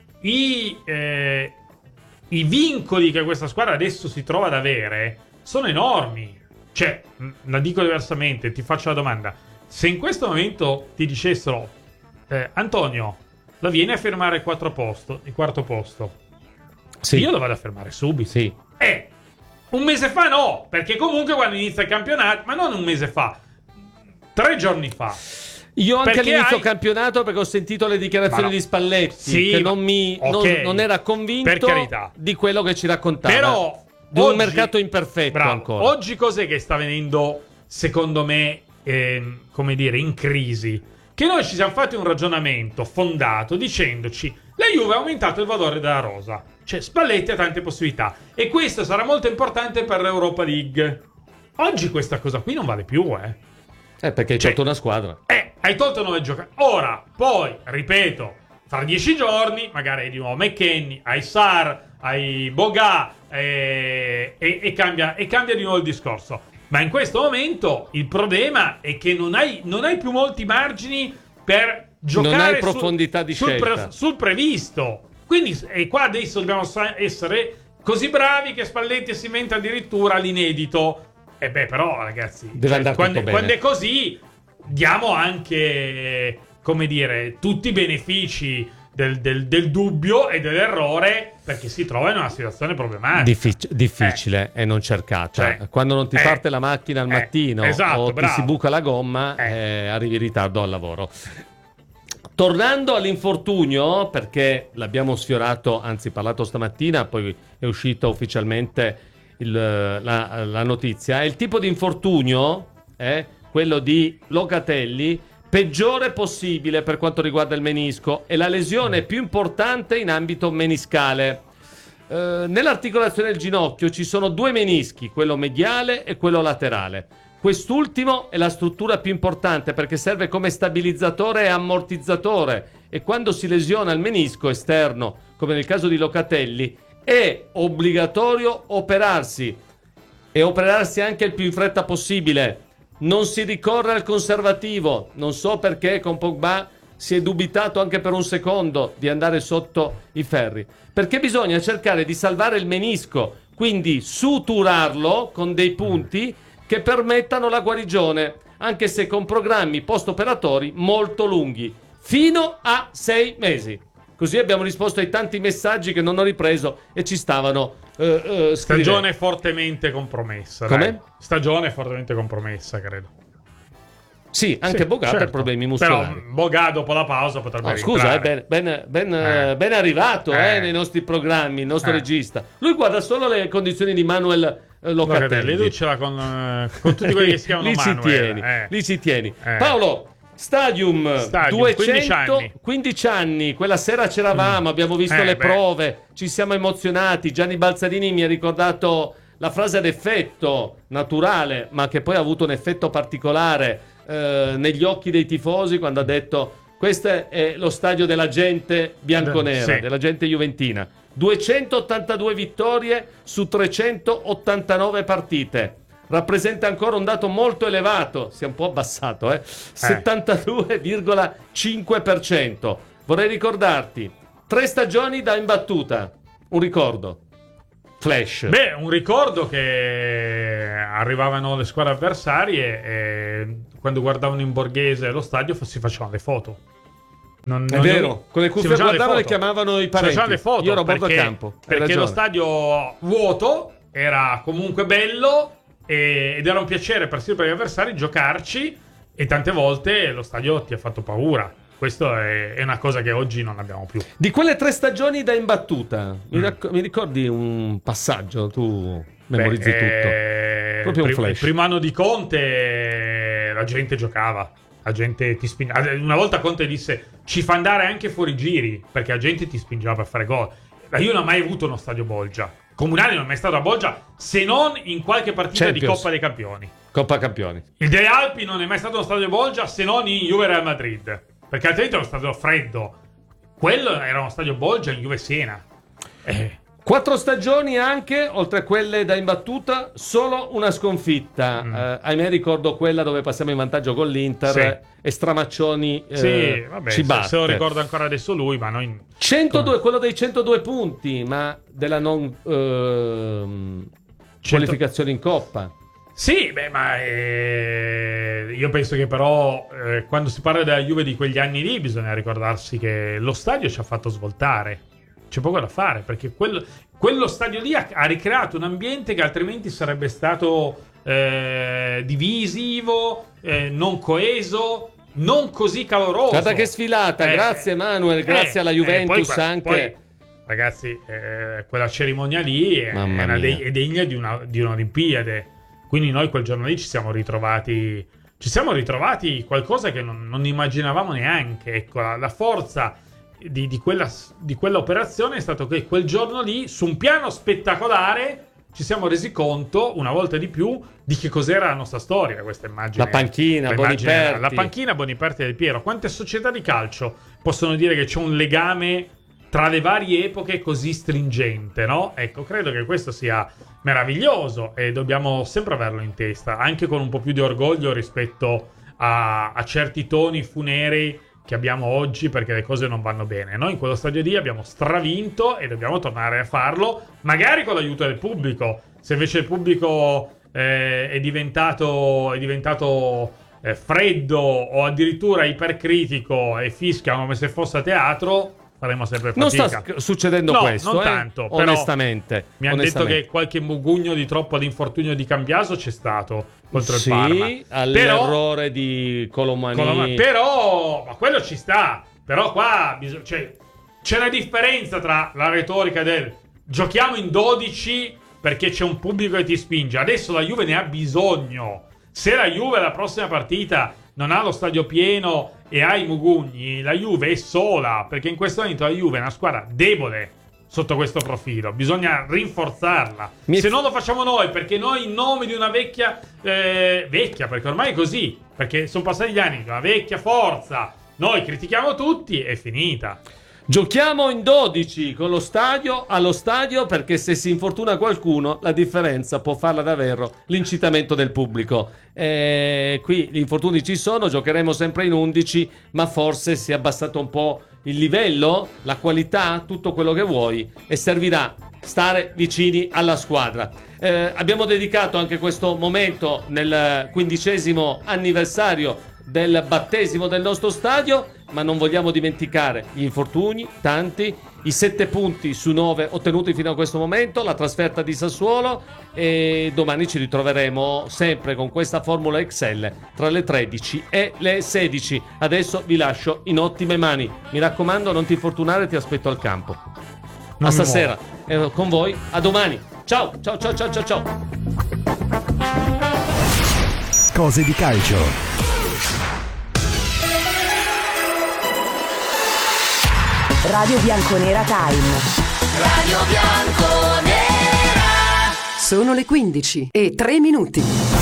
i, eh, i vincoli che questa squadra adesso si trova ad avere sono enormi. Cioè, la dico diversamente, ti faccio la domanda: se in questo momento ti dicessero eh, Antonio, la vieni a fermare il, quattro posto, il quarto posto, Sì. io lo vado a fermare subito. Sì. Eh, un mese fa no, perché comunque quando inizia il campionato, ma non un mese fa, tre giorni fa. Io anche Perché all'inizio hai- campionato, perché ho sentito le dichiarazioni Ma no. di Spalletti, Sì, che ma- non, mi, non- ok. non era convinto Per carità. di quello che ci raccontava. Però di un oggi- mercato imperfetto bravo, ancora. Oggi cos'è che sta venendo, secondo me, ehm, come dire, in crisi? Che noi ci siamo fatti un ragionamento fondato dicendoci: la Juve ha aumentato il valore della rosa, cioè Spalletti ha tante possibilità e questo sarà molto importante per l'Europa League. Oggi questa cosa qui non vale più, eh. Eh, perché hai Cioè- tolto una squadra. Eh, hai tolto nove giocatori. Ora, poi, ripeto, fra dieci giorni, magari hai di nuovo McKennie, hai Sarr, hai Boga eh, e, e, cambia, e cambia di nuovo il discorso. Ma in questo momento il problema è che non hai, non hai più molti margini per giocare Non hai sul- profondità di sul, scelta. sul previsto. Quindi, e qua adesso dobbiamo sa- essere così bravi che Spalletti si inventa addirittura l'inedito. E beh, però, ragazzi, Deve cioè, andare quando, tutto bene. quando è così, diamo anche, come dire, tutti i benefici del, del- del dubbio e dell'errore, perché si trova in una situazione problematica. Diffic- difficile e non cercata. Cioè, Quando non ti eh, parte la macchina al eh, mattino esatto, o bravo. ti si buca la gomma, Eh. eh, arrivi in ritardo al lavoro. Tornando all'infortunio, perché l'abbiamo sfiorato, anzi parlato stamattina, poi è uscita ufficialmente il- la, la notizia. Il tipo di infortunio, eh, quello di Locatelli, peggiore possibile per quanto riguarda il menisco, è la lesione più importante in ambito meniscale. Eh, nell'articolazione del ginocchio ci sono due menischi, quello mediale e quello laterale. Quest'ultimo è la struttura più importante perché serve come stabilizzatore e ammortizzatore, e quando si lesiona il menisco esterno, come nel caso di Locatelli, è obbligatorio operarsi, e operarsi anche il più in fretta possibile. Non si ricorre al conservativo. Non so perché con Pogba si è dubitato anche per un secondo di andare sotto i ferri, perché bisogna cercare di salvare il menisco, quindi suturarlo con dei punti che permettano la guarigione, anche se con programmi post-operatori molto lunghi, fino a sei mesi. Così abbiamo risposto ai tanti messaggi che non ho ripreso e ci stavano eh, eh, scrivendo. Stagione fortemente compromessa. Come? dai. Stagione fortemente compromessa, credo. Sì, anche Sì, Boga per certo. problemi muscolari. Però Boga dopo la pausa potrebbe No, scusa, rientrare. è ben, ben, ben, Eh. eh, ben arrivato eh, Eh. nei nostri programmi, il nostro Eh. regista. Lui guarda solo le condizioni di Manuel eh, Locatelli. Locatelli, lui ce l'ha con, eh, con tutti quelli che si chiamano lì Manuel. ci tieni, eh. lì ci tieni. Eh. Paolo, Stadium, Stadium, duecento quindici anni. quindici anni, quella sera c'eravamo, Mm. abbiamo visto Eh, le beh. prove, ci siamo emozionati. Gianni Balzadini mi ha ricordato la frase ad effetto naturale, ma che poi ha avuto un effetto particolare eh, negli occhi dei tifosi quando ha detto: questo è lo stadio della gente bianconera, Sì. della gente juventina. duecentottantadue vittorie su trecentottantanove partite. Rappresenta ancora un dato molto elevato, si è un po' abbassato, eh? settantadue virgola cinque per cento. Vorrei ricordarti, tre stagioni da imbattuta, un ricordo. Flash. Beh, un ricordo che arrivavano le squadre avversarie e quando guardavano in Borghese lo stadio si facevano le foto. Non, È non- vero, con le si cuffie facevano le guardavano e foto. chiamavano i Si parenti. facevano le foto Io ero a bordo perché, campo. Hai perché ragione. lo stadio vuoto era comunque bello e- ed era un piacere persino per gli avversari giocarci, e tante volte lo stadio ti ha fatto paura. Questo è, è una cosa che oggi non abbiamo più. Di quelle tre stagioni da imbattuta, mi, Mm. racco- mi ricordi un passaggio? Tu memorizzi Beh, tutto. eh, Proprio un prim- flash. Il primo anno di Conte la gente giocava, la gente ti spingeva. Una volta Conte disse: ci fa andare anche fuori giri, perché la gente ti spingeva per fare gol. Ma io non ho mai avuto uno stadio Bolgia. Comunale non è mai stato a Bolgia, se non in qualche partita Champions. di Coppa dei Campioni. Coppa Campioni. Il delle Alpi non è mai stato uno stadio Bolgia, se non in Juve Real Madrid, perché altrimenti è uno stadio freddo. Quello era uno stadio Bolgia in Juve Siena. Eh. Quattro stagioni anche, oltre a quelle da imbattuta, solo una sconfitta. Mm. Eh, ahimè ricordo quella dove passiamo in vantaggio con l'Inter Sì. e Stramaccioni eh, Sì, vabbè, ci se, batte. se lo ricorda ancora adesso lui, ma noi... centodue, quello dei centodue punti, ma della non ehm, Cento- qualificazione in Coppa. Sì, beh, ma eh, io penso che però eh, quando si parla della Juve di quegli anni lì bisogna ricordarsi che lo stadio ci ha fatto svoltare. C'è poco da fare, perché quello, quello stadio lì ha, ha ricreato un ambiente che altrimenti sarebbe stato eh, divisivo, eh, non coeso, non così caloroso. Guarda che sfilata, Eh, grazie Manuel, grazie eh, alla eh, Juventus poi- anche. poi, ragazzi, eh, quella cerimonia lì è, Mamma è una mia. de- è degna di, una, di un'Olimpiade. Quindi noi quel giorno lì ci siamo ritrovati. Ci siamo ritrovati qualcosa che non, non immaginavamo neanche. Ecco, la, la forza di, di, quella, di quell'operazione è stato che quel giorno lì, su un piano spettacolare, ci siamo resi conto una volta di più di che cos'era la nostra storia. Questa immagine, La panchina, l'immagine- Boniperti. la panchina Boniperti e Del Piero. Quante società di calcio possono dire che c'è un legame tra le varie epoche così stringente, no? Ecco, credo che questo sia meraviglioso e dobbiamo sempre averlo in testa, anche con un po' più di orgoglio rispetto a, a certi toni funerei che abbiamo oggi, perché le cose non vanno bene. Noi in quello stadio lì abbiamo stravinto e dobbiamo tornare a farlo, magari con l'aiuto del pubblico. Se invece il pubblico eh, è diventato, è diventato eh, freddo o addirittura ipercritico e fischia come se fosse a teatro, faremo sempre Non fatica. sta sc- succedendo No, questo, non eh, tanto, però onestamente. mi hanno detto onestamente. che qualche mugugno di troppo all'infortunio di Cambiaso c'è stato contro sì, il Parma. all'errore di Colomani. Colomani- Però, ma quello ci sta. Però qua bis- cioè, c'è una differenza tra la retorica del giochiamo in dodici perché c'è un pubblico che ti spinge. Adesso la Juve ne ha bisogno. Se la Juve la prossima partita non ha lo stadio pieno e ha i mugugni, la Juve è sola, perché in questo momento la Juve è una squadra debole sotto questo profilo. Bisogna rinforzarla. Mi- Se non lo facciamo noi, perché noi in nome di una vecchia eh, vecchia, perché ormai è così, perché sono passati gli anni di una vecchia forza, noi critichiamo tutti, è finita. Giochiamo in dodici con lo stadio, allo stadio, perché se si infortuna qualcuno la differenza può farla davvero l'incitamento del pubblico. Eh, qui gli infortuni ci sono, giocheremo sempre in undici, ma forse si è abbassato un po' il livello, la qualità, tutto quello che vuoi, e servirà stare vicini alla squadra. Eh, abbiamo dedicato anche questo momento nel quindicesimo anniversario del battesimo del nostro stadio, ma non vogliamo dimenticare gli infortuni, tanti, i sette punti su nove ottenuti fino a questo momento, la trasferta di Sassuolo, e domani ci ritroveremo sempre con questa formula Excel tra le tredici e le sedici. Adesso vi lascio in ottime mani, mi raccomando non ti infortunare, ti aspetto al campo. Non A mi stasera ero con voi, a domani, ciao ciao ciao ciao ciao ciao. Cose di calcio. Radio Bianconera Time. Radio Bianconera. Sono le quindici e tre minuti.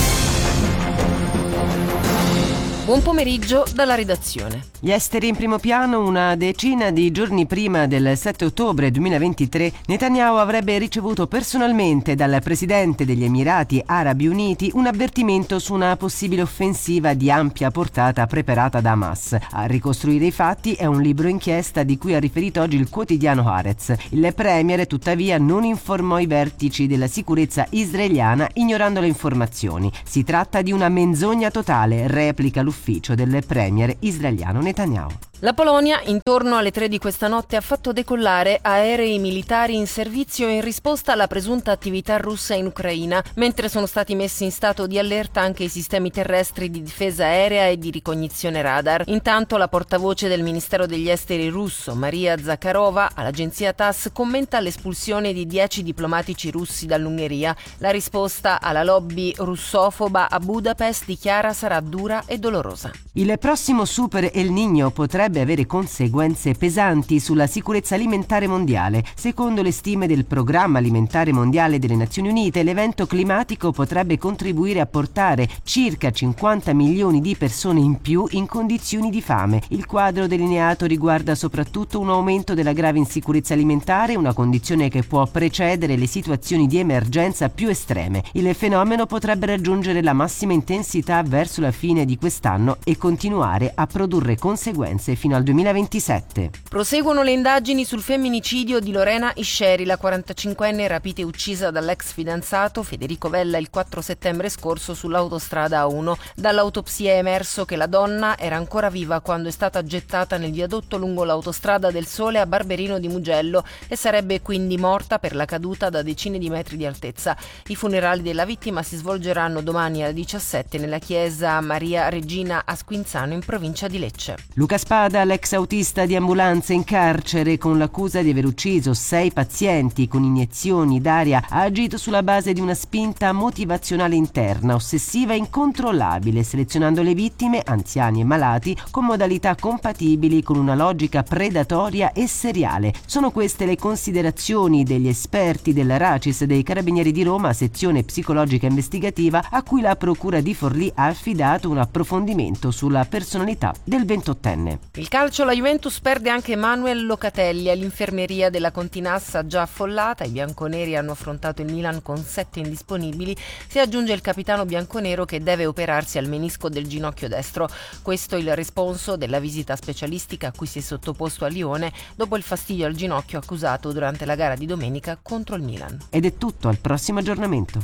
Buon pomeriggio dalla redazione. Gli esteri in primo piano. Una decina di giorni prima del sette ottobre duemilaventitré, Netanyahu avrebbe ricevuto personalmente dal presidente degli Emirati Arabi Uniti un avvertimento su una possibile offensiva di ampia portata preparata da Hamas. A ricostruire i fatti è un libro inchiesta di cui ha riferito oggi il quotidiano Haaretz. Il premier, tuttavia, non informò i vertici della sicurezza israeliana, ignorando le informazioni. Si tratta di una menzogna totale, replica l'ufficio del premier israeliano Netanyahu. La Polonia, intorno alle tre di questa notte, ha fatto decollare aerei militari in servizio in risposta alla presunta attività russa in Ucraina, mentre sono stati messi in stato di allerta anche i sistemi terrestri di difesa aerea e di ricognizione radar. Intanto la portavoce del Ministero degli Esteri russo, Maria Zakharova, all'agenzia T A S commenta l'espulsione di dieci diplomatici russi dall'Ungheria. La risposta alla lobby russofoba a Budapest, dichiara, sarà dura e dolorosa. Il prossimo Super El Niño potrebbe avere conseguenze pesanti sulla sicurezza alimentare mondiale. Secondo le stime del Programma Alimentare Mondiale delle Nazioni Unite, l'evento climatico potrebbe contribuire a portare circa cinquanta milioni di persone in più in condizioni di fame. Il quadro delineato riguarda soprattutto un aumento della grave insicurezza alimentare, una condizione che può precedere le situazioni di emergenza più estreme. Il fenomeno potrebbe raggiungere la massima intensità verso la fine di quest'anno e continuare a produrre conseguenze fino al duemilaventisette. Proseguono le indagini sul femminicidio di Lorena Isceri, la quarantacinquenne rapita e uccisa dall'ex fidanzato Federico Vella il quattro settembre scorso sull'autostrada A uno. Dall'autopsia è emerso che la donna era ancora viva quando è stata gettata nel viadotto lungo l'autostrada del Sole a Barberino di Mugello e sarebbe quindi morta per la caduta da decine di metri di altezza. I funerali della vittima si svolgeranno domani alle diciassette nella chiesa Maria Regina a Squinzano in provincia di Lecce. Luca Spada, l'ex autista di ambulanza in carcere con l'accusa di aver ucciso sei pazienti con iniezioni d'aria, ha agito sulla base di una spinta motivazionale interna, ossessiva e incontrollabile, selezionando le vittime, anziani e malati, con modalità compatibili con una logica predatoria e seriale. Sono queste le considerazioni degli esperti della RACIS dei Carabinieri di Roma, sezione psicologica investigativa, a cui la Procura di Forlì ha affidato un approfondimento sulla personalità del ventottenne. Il calcio, la Juventus perde anche Manuel Locatelli all'infermeria della Continassa, già affollata. I bianconeri hanno affrontato il Milan con sette indisponibili. Si aggiunge il capitano bianconero che deve operarsi al menisco del ginocchio destro. Questo il responso della visita specialistica a cui si è sottoposto a Lione dopo il fastidio al ginocchio accusato durante la gara di domenica contro il Milan. Ed è tutto, al prossimo aggiornamento.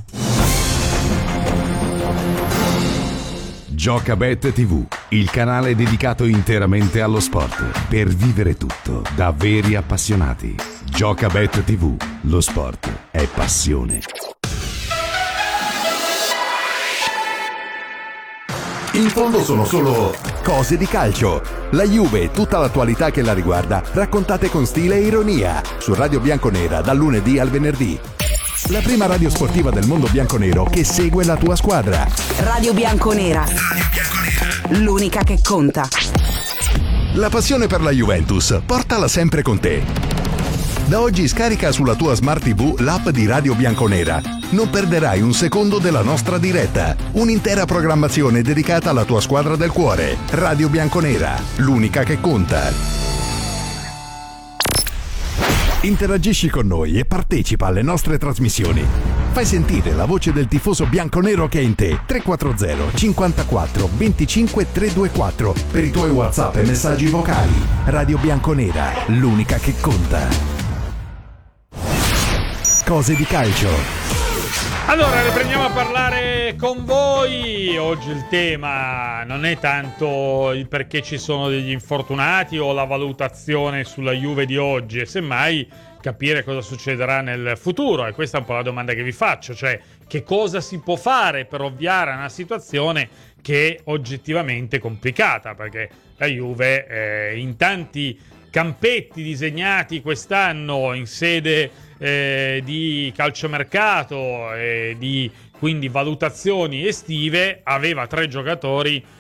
Giocabet tivù, il canale dedicato interamente allo sport, per vivere tutto da veri appassionati. Giocabet tivù, lo sport è passione. In fondo sono solo cose di calcio. La Juve e tutta l'attualità che la riguarda, raccontate con stile e ironia, su Radio Bianconera dal lunedì al venerdì. La prima radio sportiva del mondo bianconero che segue la tua squadra. Radio Bianconera. L'unica che conta. La passione per la Juventus, portala sempre con te. Da oggi scarica sulla tua Smart tivù l'app di Radio Bianconera. Non perderai un secondo della nostra diretta. Un'intera programmazione dedicata alla tua squadra del cuore. Radio Bianconera, l'unica che conta. Interagisci con noi e partecipa alle nostre trasmissioni. Fai sentire la voce del tifoso bianconero che è in te. tre quattro zero cinquantaquattro venticinque trecentoventiquattro per i tuoi WhatsApp e messaggi vocali. Radio Bianconera, l'unica che conta. Cose di calcio. Allora, riprendiamo a parlare con voi. Oggi il tema non è tanto il perché ci sono degli infortunati o la valutazione sulla Juve di oggi, e semmai capire cosa succederà nel futuro. E questa è un po' la domanda che vi faccio, cioè che cosa si può fare per ovviare a una situazione che è oggettivamente complicata, perché la Juve eh, in tanti campetti disegnati quest'anno in sede eh, di calciomercato e di quindi valutazioni estive aveva tre giocatori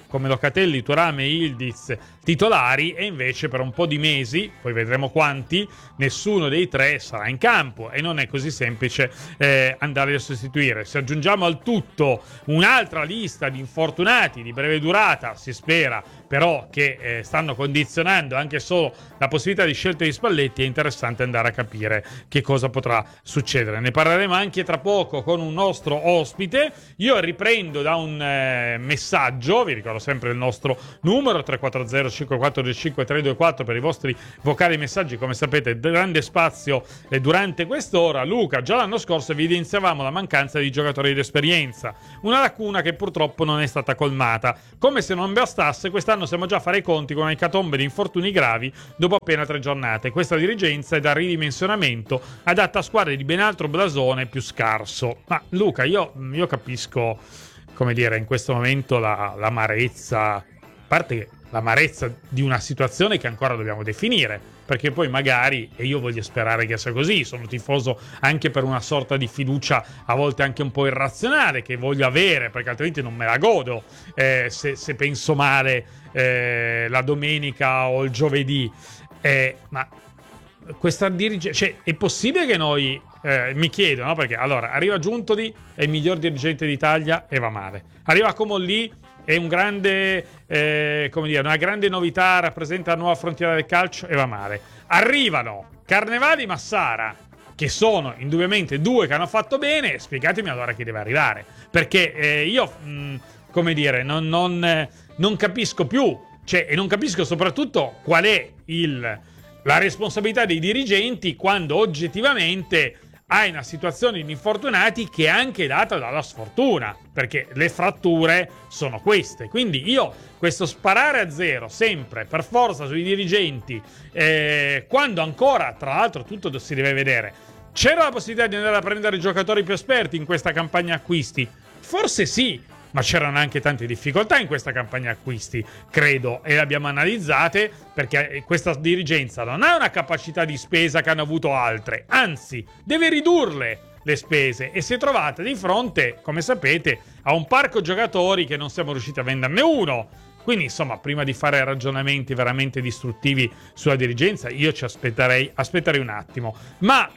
come Locatelli, Thuram e Yildiz titolari, e invece per un po' di mesi, poi vedremo quanti, nessuno dei tre sarà in campo e non è così semplice eh, andare a sostituire. Se aggiungiamo al tutto un'altra lista di infortunati di breve durata, si spera però che eh, stanno condizionando anche solo la possibilità di scelta di Spalletti, è interessante andare a capire che cosa potrà succedere. Ne parleremo anche tra poco con un nostro ospite. Io riprendo da un eh, messaggio, vi ricordo sempre il nostro numero tre quattro zero cinque quattro cinque tre due quattro per i vostri vocali messaggi. Come sapete, grande spazio eh, durante quest'ora. Luca, già l'anno scorso evidenziavamo la mancanza di giocatori di esperienza, una lacuna che purtroppo non è stata colmata. Come se non bastasse, quest'anno siamo già a fare i conti con una ecatombe di infortuni gravi dopo appena tre giornate. Questa dirigenza è da ridimensionamento, adatta a squadre di ben altro blasone più scarso. Ma Luca, io, io capisco, come dire, in questo momento la, l'amarezza, a parte l'amarezza di una situazione che ancora dobbiamo definire, perché poi magari, e io voglio sperare che sia così, sono tifoso anche per una sorta di fiducia a volte anche un po' irrazionale che voglio avere, perché altrimenti non me la godo eh, se, se penso male eh, la domenica o il giovedì. Eh, ma questa dirigenza, cioè, è possibile che noi eh, mi chiedo, no? Perché allora arriva Giuntoli, è il miglior dirigente d'Italia e va male, arriva Comolli, è un grande eh, come dire, una grande novità, rappresenta la nuova frontiera del calcio e va male, arrivano Carnevali, Massara, che sono indubbiamente due che hanno fatto bene. Spiegatemi allora chi deve arrivare, perché eh, io mh, come dire non, non, eh, non capisco più, cioè, e non capisco soprattutto qual è il la responsabilità dei dirigenti quando oggettivamente hai una situazione di infortunati che è anche data dalla sfortuna, perché le fratture sono queste. Quindi io questo sparare a zero sempre per forza sui dirigenti eh, quando ancora, tra l'altro, tutto si deve vedere, c'era la possibilità di andare a prendere giocatori più esperti in questa campagna acquisti? Forse sì, ma c'erano anche tante difficoltà in questa campagna acquisti, credo, e le abbiamo analizzate, perché questa dirigenza non ha una capacità di spesa che hanno avuto altre, anzi deve ridurle le spese, e si è trovata di fronte, come sapete, a un parco giocatori che non siamo riusciti a venderne uno. Quindi insomma, prima di fare ragionamenti veramente distruttivi sulla dirigenza, io ci aspetterei aspetterei un attimo, ma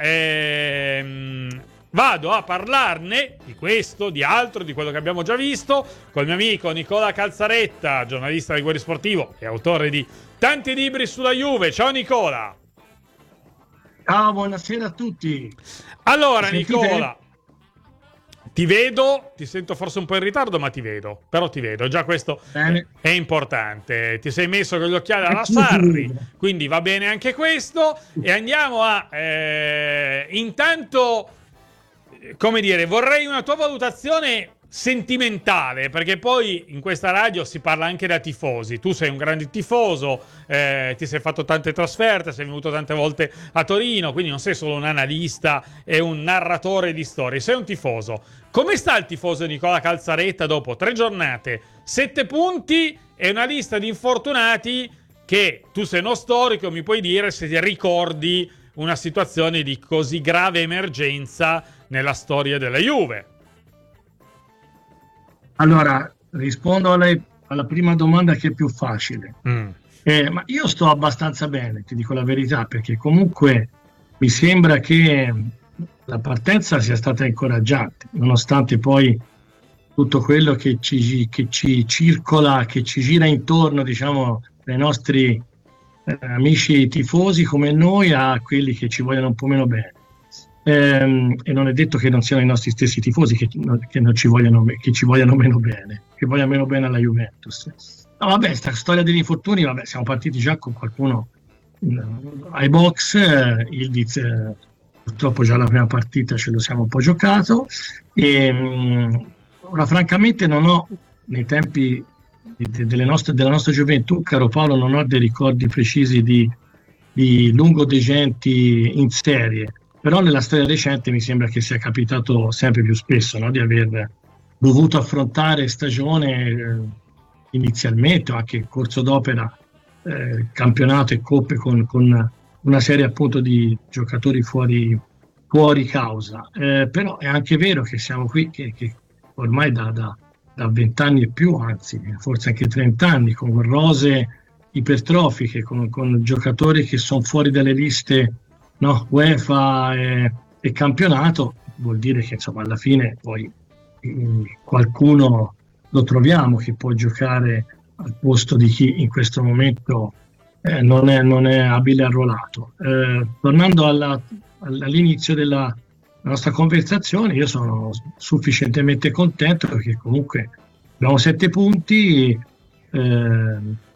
ehm vado a parlarne di questo, di altro, di quello che abbiamo già visto col mio amico Nicola Calzaretta, giornalista del Guerriero Sportivo e autore di tanti libri sulla Juve. Ciao Nicola. Ciao, buonasera a tutti. Allora Mi Nicola, sentite? ti vedo, ti sento forse un po' in ritardo, ma ti vedo, però ti vedo, già questo Bene. è importante. Ti sei messo con gli occhiali alla Sarri, quindi va bene anche questo, e andiamo a eh, intanto, come dire, vorrei una tua valutazione sentimentale, perché poi in questa radio si parla anche da tifosi. Tu sei un grande tifoso, eh, ti sei fatto tante trasferte, sei venuto tante volte a Torino, quindi non sei solo un analista e un narratore di storie, sei un tifoso. Come sta il tifoso Nicola Calzaretta dopo tre giornate, sette punti e una lista di infortunati che tu sei uno storico, mi puoi dire se ti ricordi una situazione di così grave emergenza nella storia della Juve? Allora, rispondo alla, alla prima domanda, che è più facile. Mm. Eh, ma io sto abbastanza bene, ti dico la verità, perché comunque mi sembra che la partenza sia stata incoraggiante, nonostante poi tutto quello che ci, che ci circola, che ci gira intorno, diciamo, dai nostri eh, amici tifosi come noi a quelli che ci vogliono un po' meno bene. Ehm, e non è detto che non siano i nostri stessi tifosi che, che, non ci vogliono, che ci vogliano meno bene, che vogliano meno bene alla Juventus. No, vabbè, sta storia degli infortuni, vabbè, siamo partiti già con qualcuno eh, ai box, eh, Yildiz eh, purtroppo già la prima partita ce lo siamo un po' giocato, e mh, ora francamente non ho, nei tempi de, delle nostre, della nostra gioventù, caro Paolo, non ho dei ricordi precisi di, di lungodegenti in serie. Però nella storia recente mi sembra che sia capitato sempre più spesso, no? Di aver dovuto affrontare stagione eh, inizialmente o anche in corso d'opera, eh, campionato e coppe con, con una serie appunto di giocatori fuori, fuori causa. Eh, però è anche vero che siamo qui, che, che ormai da, da, da vent'anni e più, anzi forse anche trent'anni, con rose ipertrofiche, con, con giocatori che sono fuori dalle liste, no, UEFA e, e campionato, vuol dire che insomma alla fine poi mh, qualcuno lo troviamo che può giocare al posto di chi in questo momento eh, non, è, non è abile arruolato. Eh, tornando alla, all'inizio della nostra conversazione, io sono sufficientemente contento perché comunque abbiamo sette punti, eh,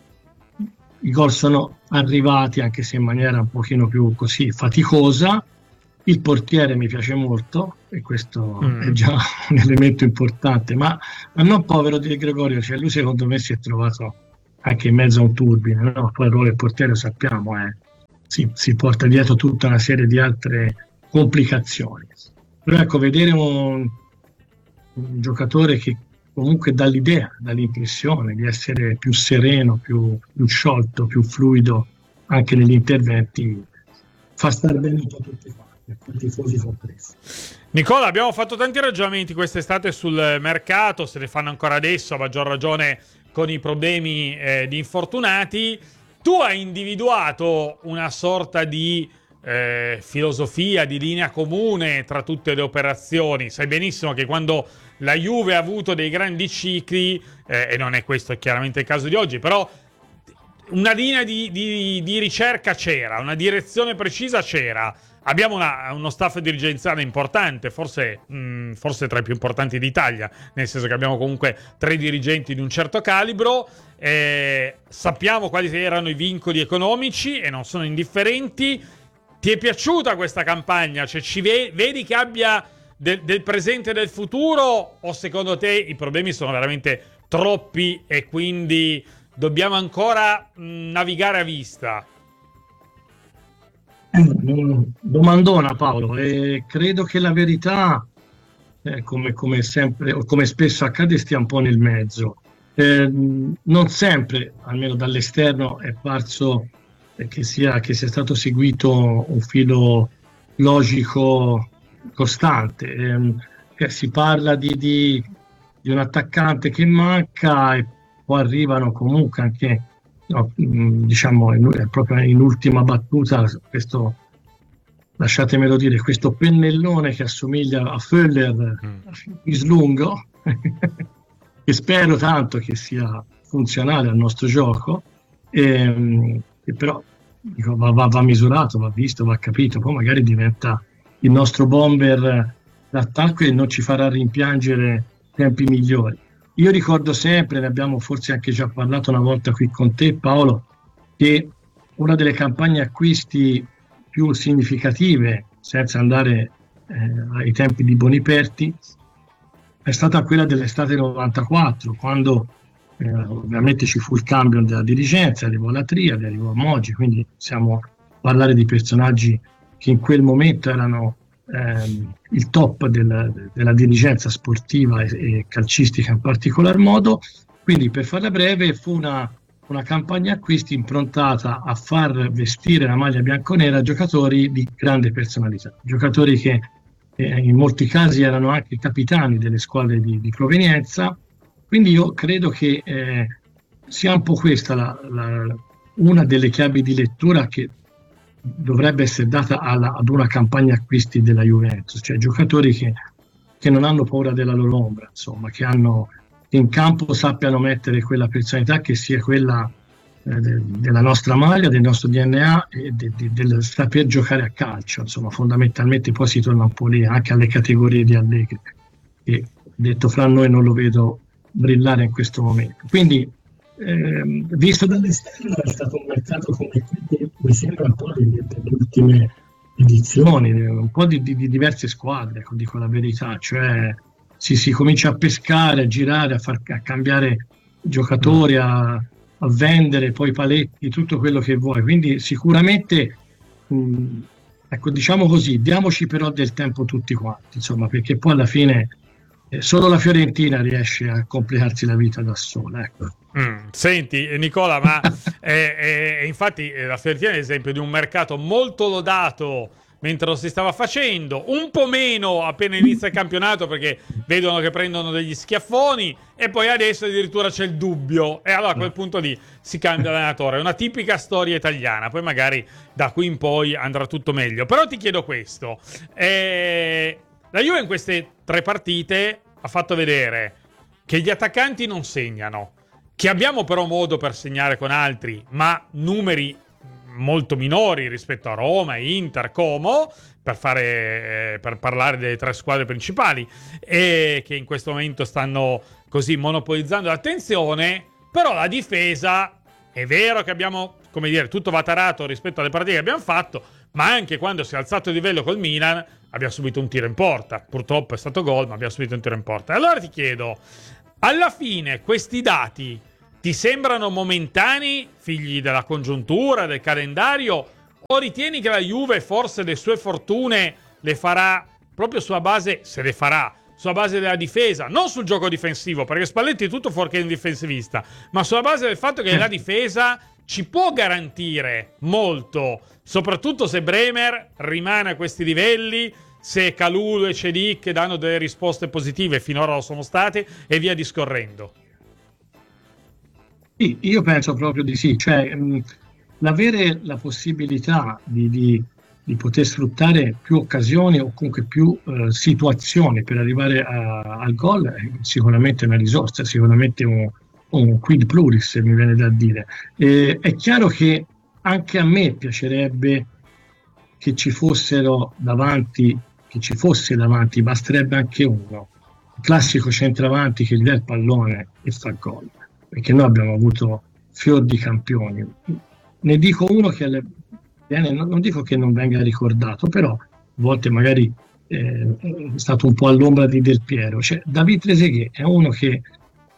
i gol sono arrivati anche se in maniera un pochino più così faticosa, il portiere mi piace molto e questo mm. è già un elemento importante, ma, ma non povero Di Gregorio, cioè lui secondo me si è trovato anche in mezzo a un turbine, no? Poi il ruolo del portiere lo sappiamo, eh. si, si porta dietro tutta una serie di altre complicazioni. Però ecco, vedere un, un giocatore che comunque dà l'idea, dà l'impressione di essere più sereno, più, più sciolto, più fluido anche negli interventi, fa star bene un po' tutti quanti, i tifosi compresi. Nicola, abbiamo fatto tanti ragionamenti quest'estate sul mercato, se ne fanno ancora adesso, a maggior ragione con i problemi eh, di infortunati. Tu hai individuato una sorta di eh, filosofia, di linea comune tra tutte le operazioni. Sai benissimo che quando la Juve ha avuto dei grandi cicli, eh, e non è questo chiaramente il caso di oggi, però una linea di, di, di ricerca c'era, una direzione precisa c'era. Abbiamo una, uno staff dirigenziale importante, forse, mh, forse tra i più importanti d'Italia, nel senso che abbiamo comunque tre dirigenti di un certo calibro, eh, sappiamo quali erano i vincoli economici e non sono indifferenti. Ti è piaciuta questa campagna? Cioè, ci ve- vedi che abbia del, del presente e del futuro, o secondo te i problemi sono veramente troppi e quindi dobbiamo ancora mh, navigare a vista? Domandona, Paolo, e credo che la verità, eh, come, come sempre o come spesso accade, stia un po' nel mezzo. Eh, non sempre, almeno dall'esterno, è parso eh, che, sia, che sia stato seguito un filo logico costante. Eh, si parla di, di, di un attaccante che manca e poi arrivano comunque anche, no, diciamo in, proprio in ultima battuta, questo, lasciatemelo dire, questo pennellone che assomiglia a Föller mm. Islungo che spero tanto che sia funzionale al nostro gioco, e, e però dico, va, va, va misurato, va visto, va capito, poi magari diventa il nostro bomber d'attacco e non ci farà rimpiangere tempi migliori. Io ricordo sempre, ne abbiamo forse anche già parlato una volta qui con te, Paolo, che una delle campagne acquisti più significative, senza andare eh, ai tempi di Boniperti, è stata quella dell'estate novantaquattro, quando eh, ovviamente ci fu il cambio della dirigenza, arrivò la Triade, arrivò Moggi, quindi possiamo parlare di personaggi che in quel momento erano ehm, il top del, della dirigenza sportiva e, e calcistica in particolar modo. Quindi, per farla breve, fu una, una campagna acquisti improntata a far vestire la maglia bianconera giocatori di grande personalità, giocatori che eh, in molti casi erano anche capitani delle squadre di, di provenienza. Quindi io credo che eh, sia un po' questa la, la, una delle chiavi di lettura che dovrebbe essere data alla, ad una campagna acquisti della Juventus, cioè giocatori che, che non hanno paura della loro ombra, insomma, che hanno che in campo sappiano mettere quella personalità che sia quella eh, de, della nostra maglia, del nostro D N A e de, de, del saper giocare a calcio, insomma, fondamentalmente poi si torna un po' lì anche alle categorie di Allegri, che detto fra noi non lo vedo brillare in questo momento. Quindi Eh, visto dall'esterno è stato un mercato come quello, mi sembra un po' delle, delle ultime edizioni, un po' di, di, di diverse squadre, dico la verità, cioè si, si comincia a pescare, a girare, a, far, a cambiare giocatori, a, a vendere poi paletti, tutto quello che vuoi, quindi sicuramente mh, ecco, diciamo così, diamoci però del tempo tutti quanti, insomma, perché poi alla fine eh, solo la Fiorentina riesce a complicarsi la vita da sola, ecco. Mm, senti Nicola, ma eh, eh, infatti la Fiorentina è l'esempio di un mercato molto lodato mentre lo si stava facendo, un po' meno appena inizia il campionato perché vedono che prendono degli schiaffoni, e poi adesso addirittura c'è il dubbio, e allora a quel punto lì si cambia l'allenatore. È una tipica storia italiana, poi magari da qui in poi andrà tutto meglio. Però ti chiedo questo, eh, la Juve in queste tre partite ha fatto vedere che gli attaccanti non segnano, che abbiamo però modo per segnare con altri, ma numeri molto minori rispetto a Roma, Inter, Como, per fare eh, per parlare delle tre squadre principali, e che in questo momento stanno così monopolizzando l'attenzione. Però la difesa, è vero che abbiamo, come dire, tutto va tarato rispetto alle partite che abbiamo fatto, ma anche quando si è alzato il livello col Milan abbiamo subito un tiro in porta. Purtroppo è stato gol, ma abbiamo subito un tiro in porta. E allora ti chiedo, alla fine questi dati ti sembrano momentanei, figli della congiuntura, del calendario, o ritieni che la Juve forse le sue fortune le farà proprio sulla base, se le farà, sulla base della difesa, non sul gioco difensivo, perché Spalletti è tutto fuorché un difensivista, ma sulla base del fatto che la difesa ci può garantire molto, soprattutto se Bremer rimane a questi livelli, se Kalulu e Cedic danno delle risposte positive, finora lo sono state, e via discorrendo. Sì, io penso proprio di sì, cioè mh, l'avere la possibilità di, di, di poter sfruttare più occasioni o comunque più uh, situazioni per arrivare a, al gol è sicuramente una risorsa, sicuramente un, un quid pluris, se mi viene da dire. E, è chiaro che anche a me piacerebbe che ci fossero davanti, che ci fosse davanti, basterebbe anche uno, il classico centravanti che gli dà il pallone e fa gol. Perché noi abbiamo avuto fior di campioni. Ne dico uno che alle, non dico che non venga ricordato, però a volte magari eh, è stato un po' all'ombra di Del Piero. Cioè, David Trezeguet è uno che eh,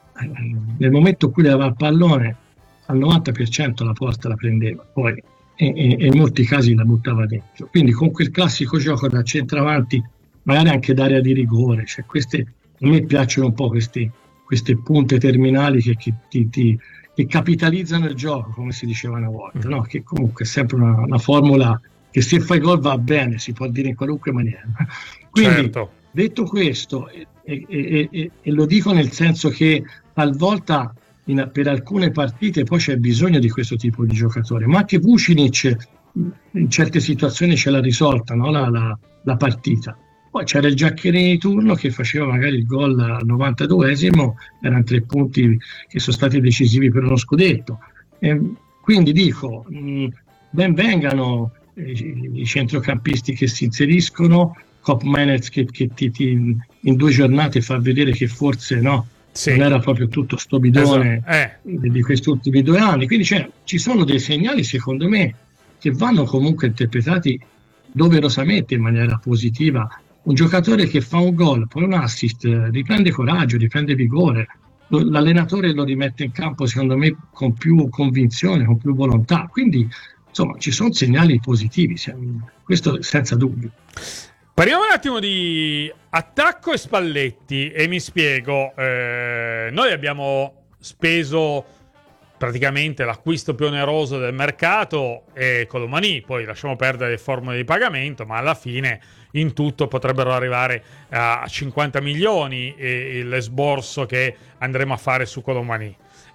nel momento in cui le aveva il pallone al novanta per cento la porta la prendeva, poi e, e, e in molti casi la buttava dentro. Quindi con quel classico gioco da centravanti, magari anche d'area di rigore, cioè queste, a me piacciono un po' questi queste punte terminali che, che, ti, ti, che capitalizzano il gioco, come si diceva una volta, no? Che comunque è sempre una, una formula che se fai gol va bene, si può dire in qualunque maniera. Quindi, certo. Detto questo, e, e, e, e lo dico nel senso che talvolta in, per alcune partite poi c'è bisogno di questo tipo di giocatore, ma anche Vucinic in certe situazioni ce l'ha risolta, no? la, la, la partita. Poi c'era il Giaccherini di turno che faceva magari il gol al novantaduesimo, erano tre punti che sono stati decisivi per uno scudetto. E quindi dico, mh, ben vengano eh, i centrocampisti che si inseriscono, Kopp Meiners che, che ti, ti, in due giornate fa vedere che forse no, sì. non era proprio tutto sto bidone esatto. eh. di questi ultimi due anni. Quindi cioè, ci sono dei segnali, secondo me, che vanno comunque interpretati doverosamente in maniera positiva. Un giocatore che fa un gol, poi un assist, riprende coraggio, riprende vigore, l'allenatore lo rimette in campo secondo me con più convinzione, con più volontà, quindi insomma ci sono segnali positivi, questo senza dubbio. Parliamo un attimo di attacco e Spalletti e mi spiego, eh, noi abbiamo speso praticamente l'acquisto più oneroso del mercato è Colomani, poi lasciamo perdere le formule di pagamento, ma alla fine in tutto potrebbero arrivare a cinquanta milioni e l'esborso che andremo a fare su Colomani.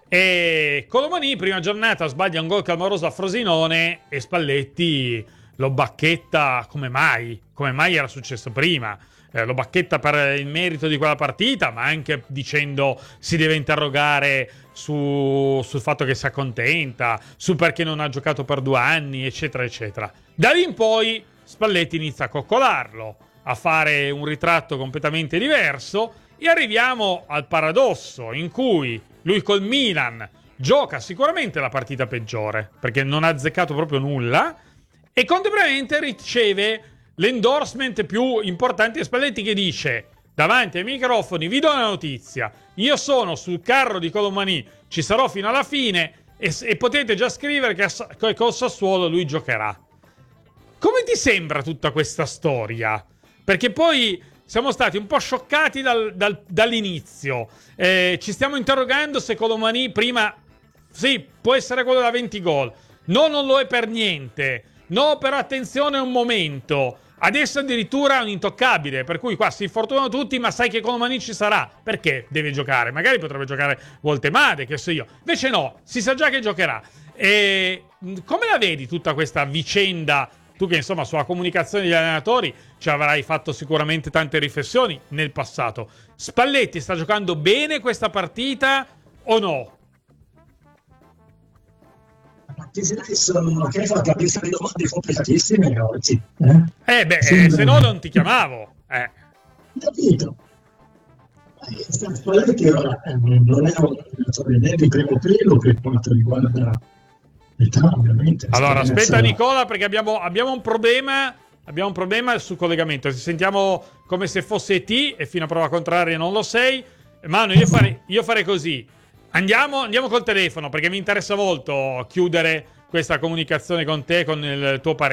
E Colomani prima giornata sbaglia un gol clamoroso a Frosinone e Spalletti lo bacchetta come mai, come mai era successo prima. Eh, lo bacchetta per il merito di quella partita, ma anche dicendo si deve interrogare su, sul fatto che si accontenta, su perché non ha giocato per due anni, eccetera, eccetera. Da lì in poi Spalletti inizia a coccolarlo, a fare un ritratto completamente diverso e arriviamo al paradosso in cui lui col Milan gioca sicuramente la partita peggiore, perché non ha azzeccato proprio nulla, e contemporaneamente riceve l'endorsement più importante di Spalletti che dice davanti ai microfoni: vi do una notizia, io sono sul carro di Colomani, ci sarò fino alla fine e, e potete già scrivere che, che col Sassuolo lui giocherà. Come ti sembra tutta questa storia? Perché poi siamo stati un po' scioccati dal, dal, dall'inizio, eh, ci stiamo interrogando se Colomani prima sì, può essere quello da venti gol, no, non lo è per niente. no, però attenzione un momento, adesso addirittura è un intoccabile, per cui qua si infortunano tutti, ma sai che con domani ci sarà, perché deve giocare? Magari potrebbe giocare Voltemade, che so io, invece no, si sa già che giocherà. E come la vedi tutta questa vicenda? Tu che insomma sulla comunicazione degli allenatori ci avrai fatto sicuramente tante riflessioni nel passato. Spalletti sta giocando bene questa partita o no? Sono che hai fatto a pensare di domande complicatissime oggi. Eh, eh beh, eh, se no non ti chiamavo. Eh. Capito. Spalletti ora eh, non è un giocatore né di primo pelo per quanto riguarda l'età, ovviamente. Allora, aspetta Nicola, perché abbiamo, abbiamo un problema. Abbiamo un problema sul collegamento. Ci sentiamo come se fosse T e fino a prova contraria non lo sei. Manu, io farei, io farei così. Andiamo, andiamo col telefono, perché mi interessa molto chiudere questa comunicazione con te, con il tuo parere.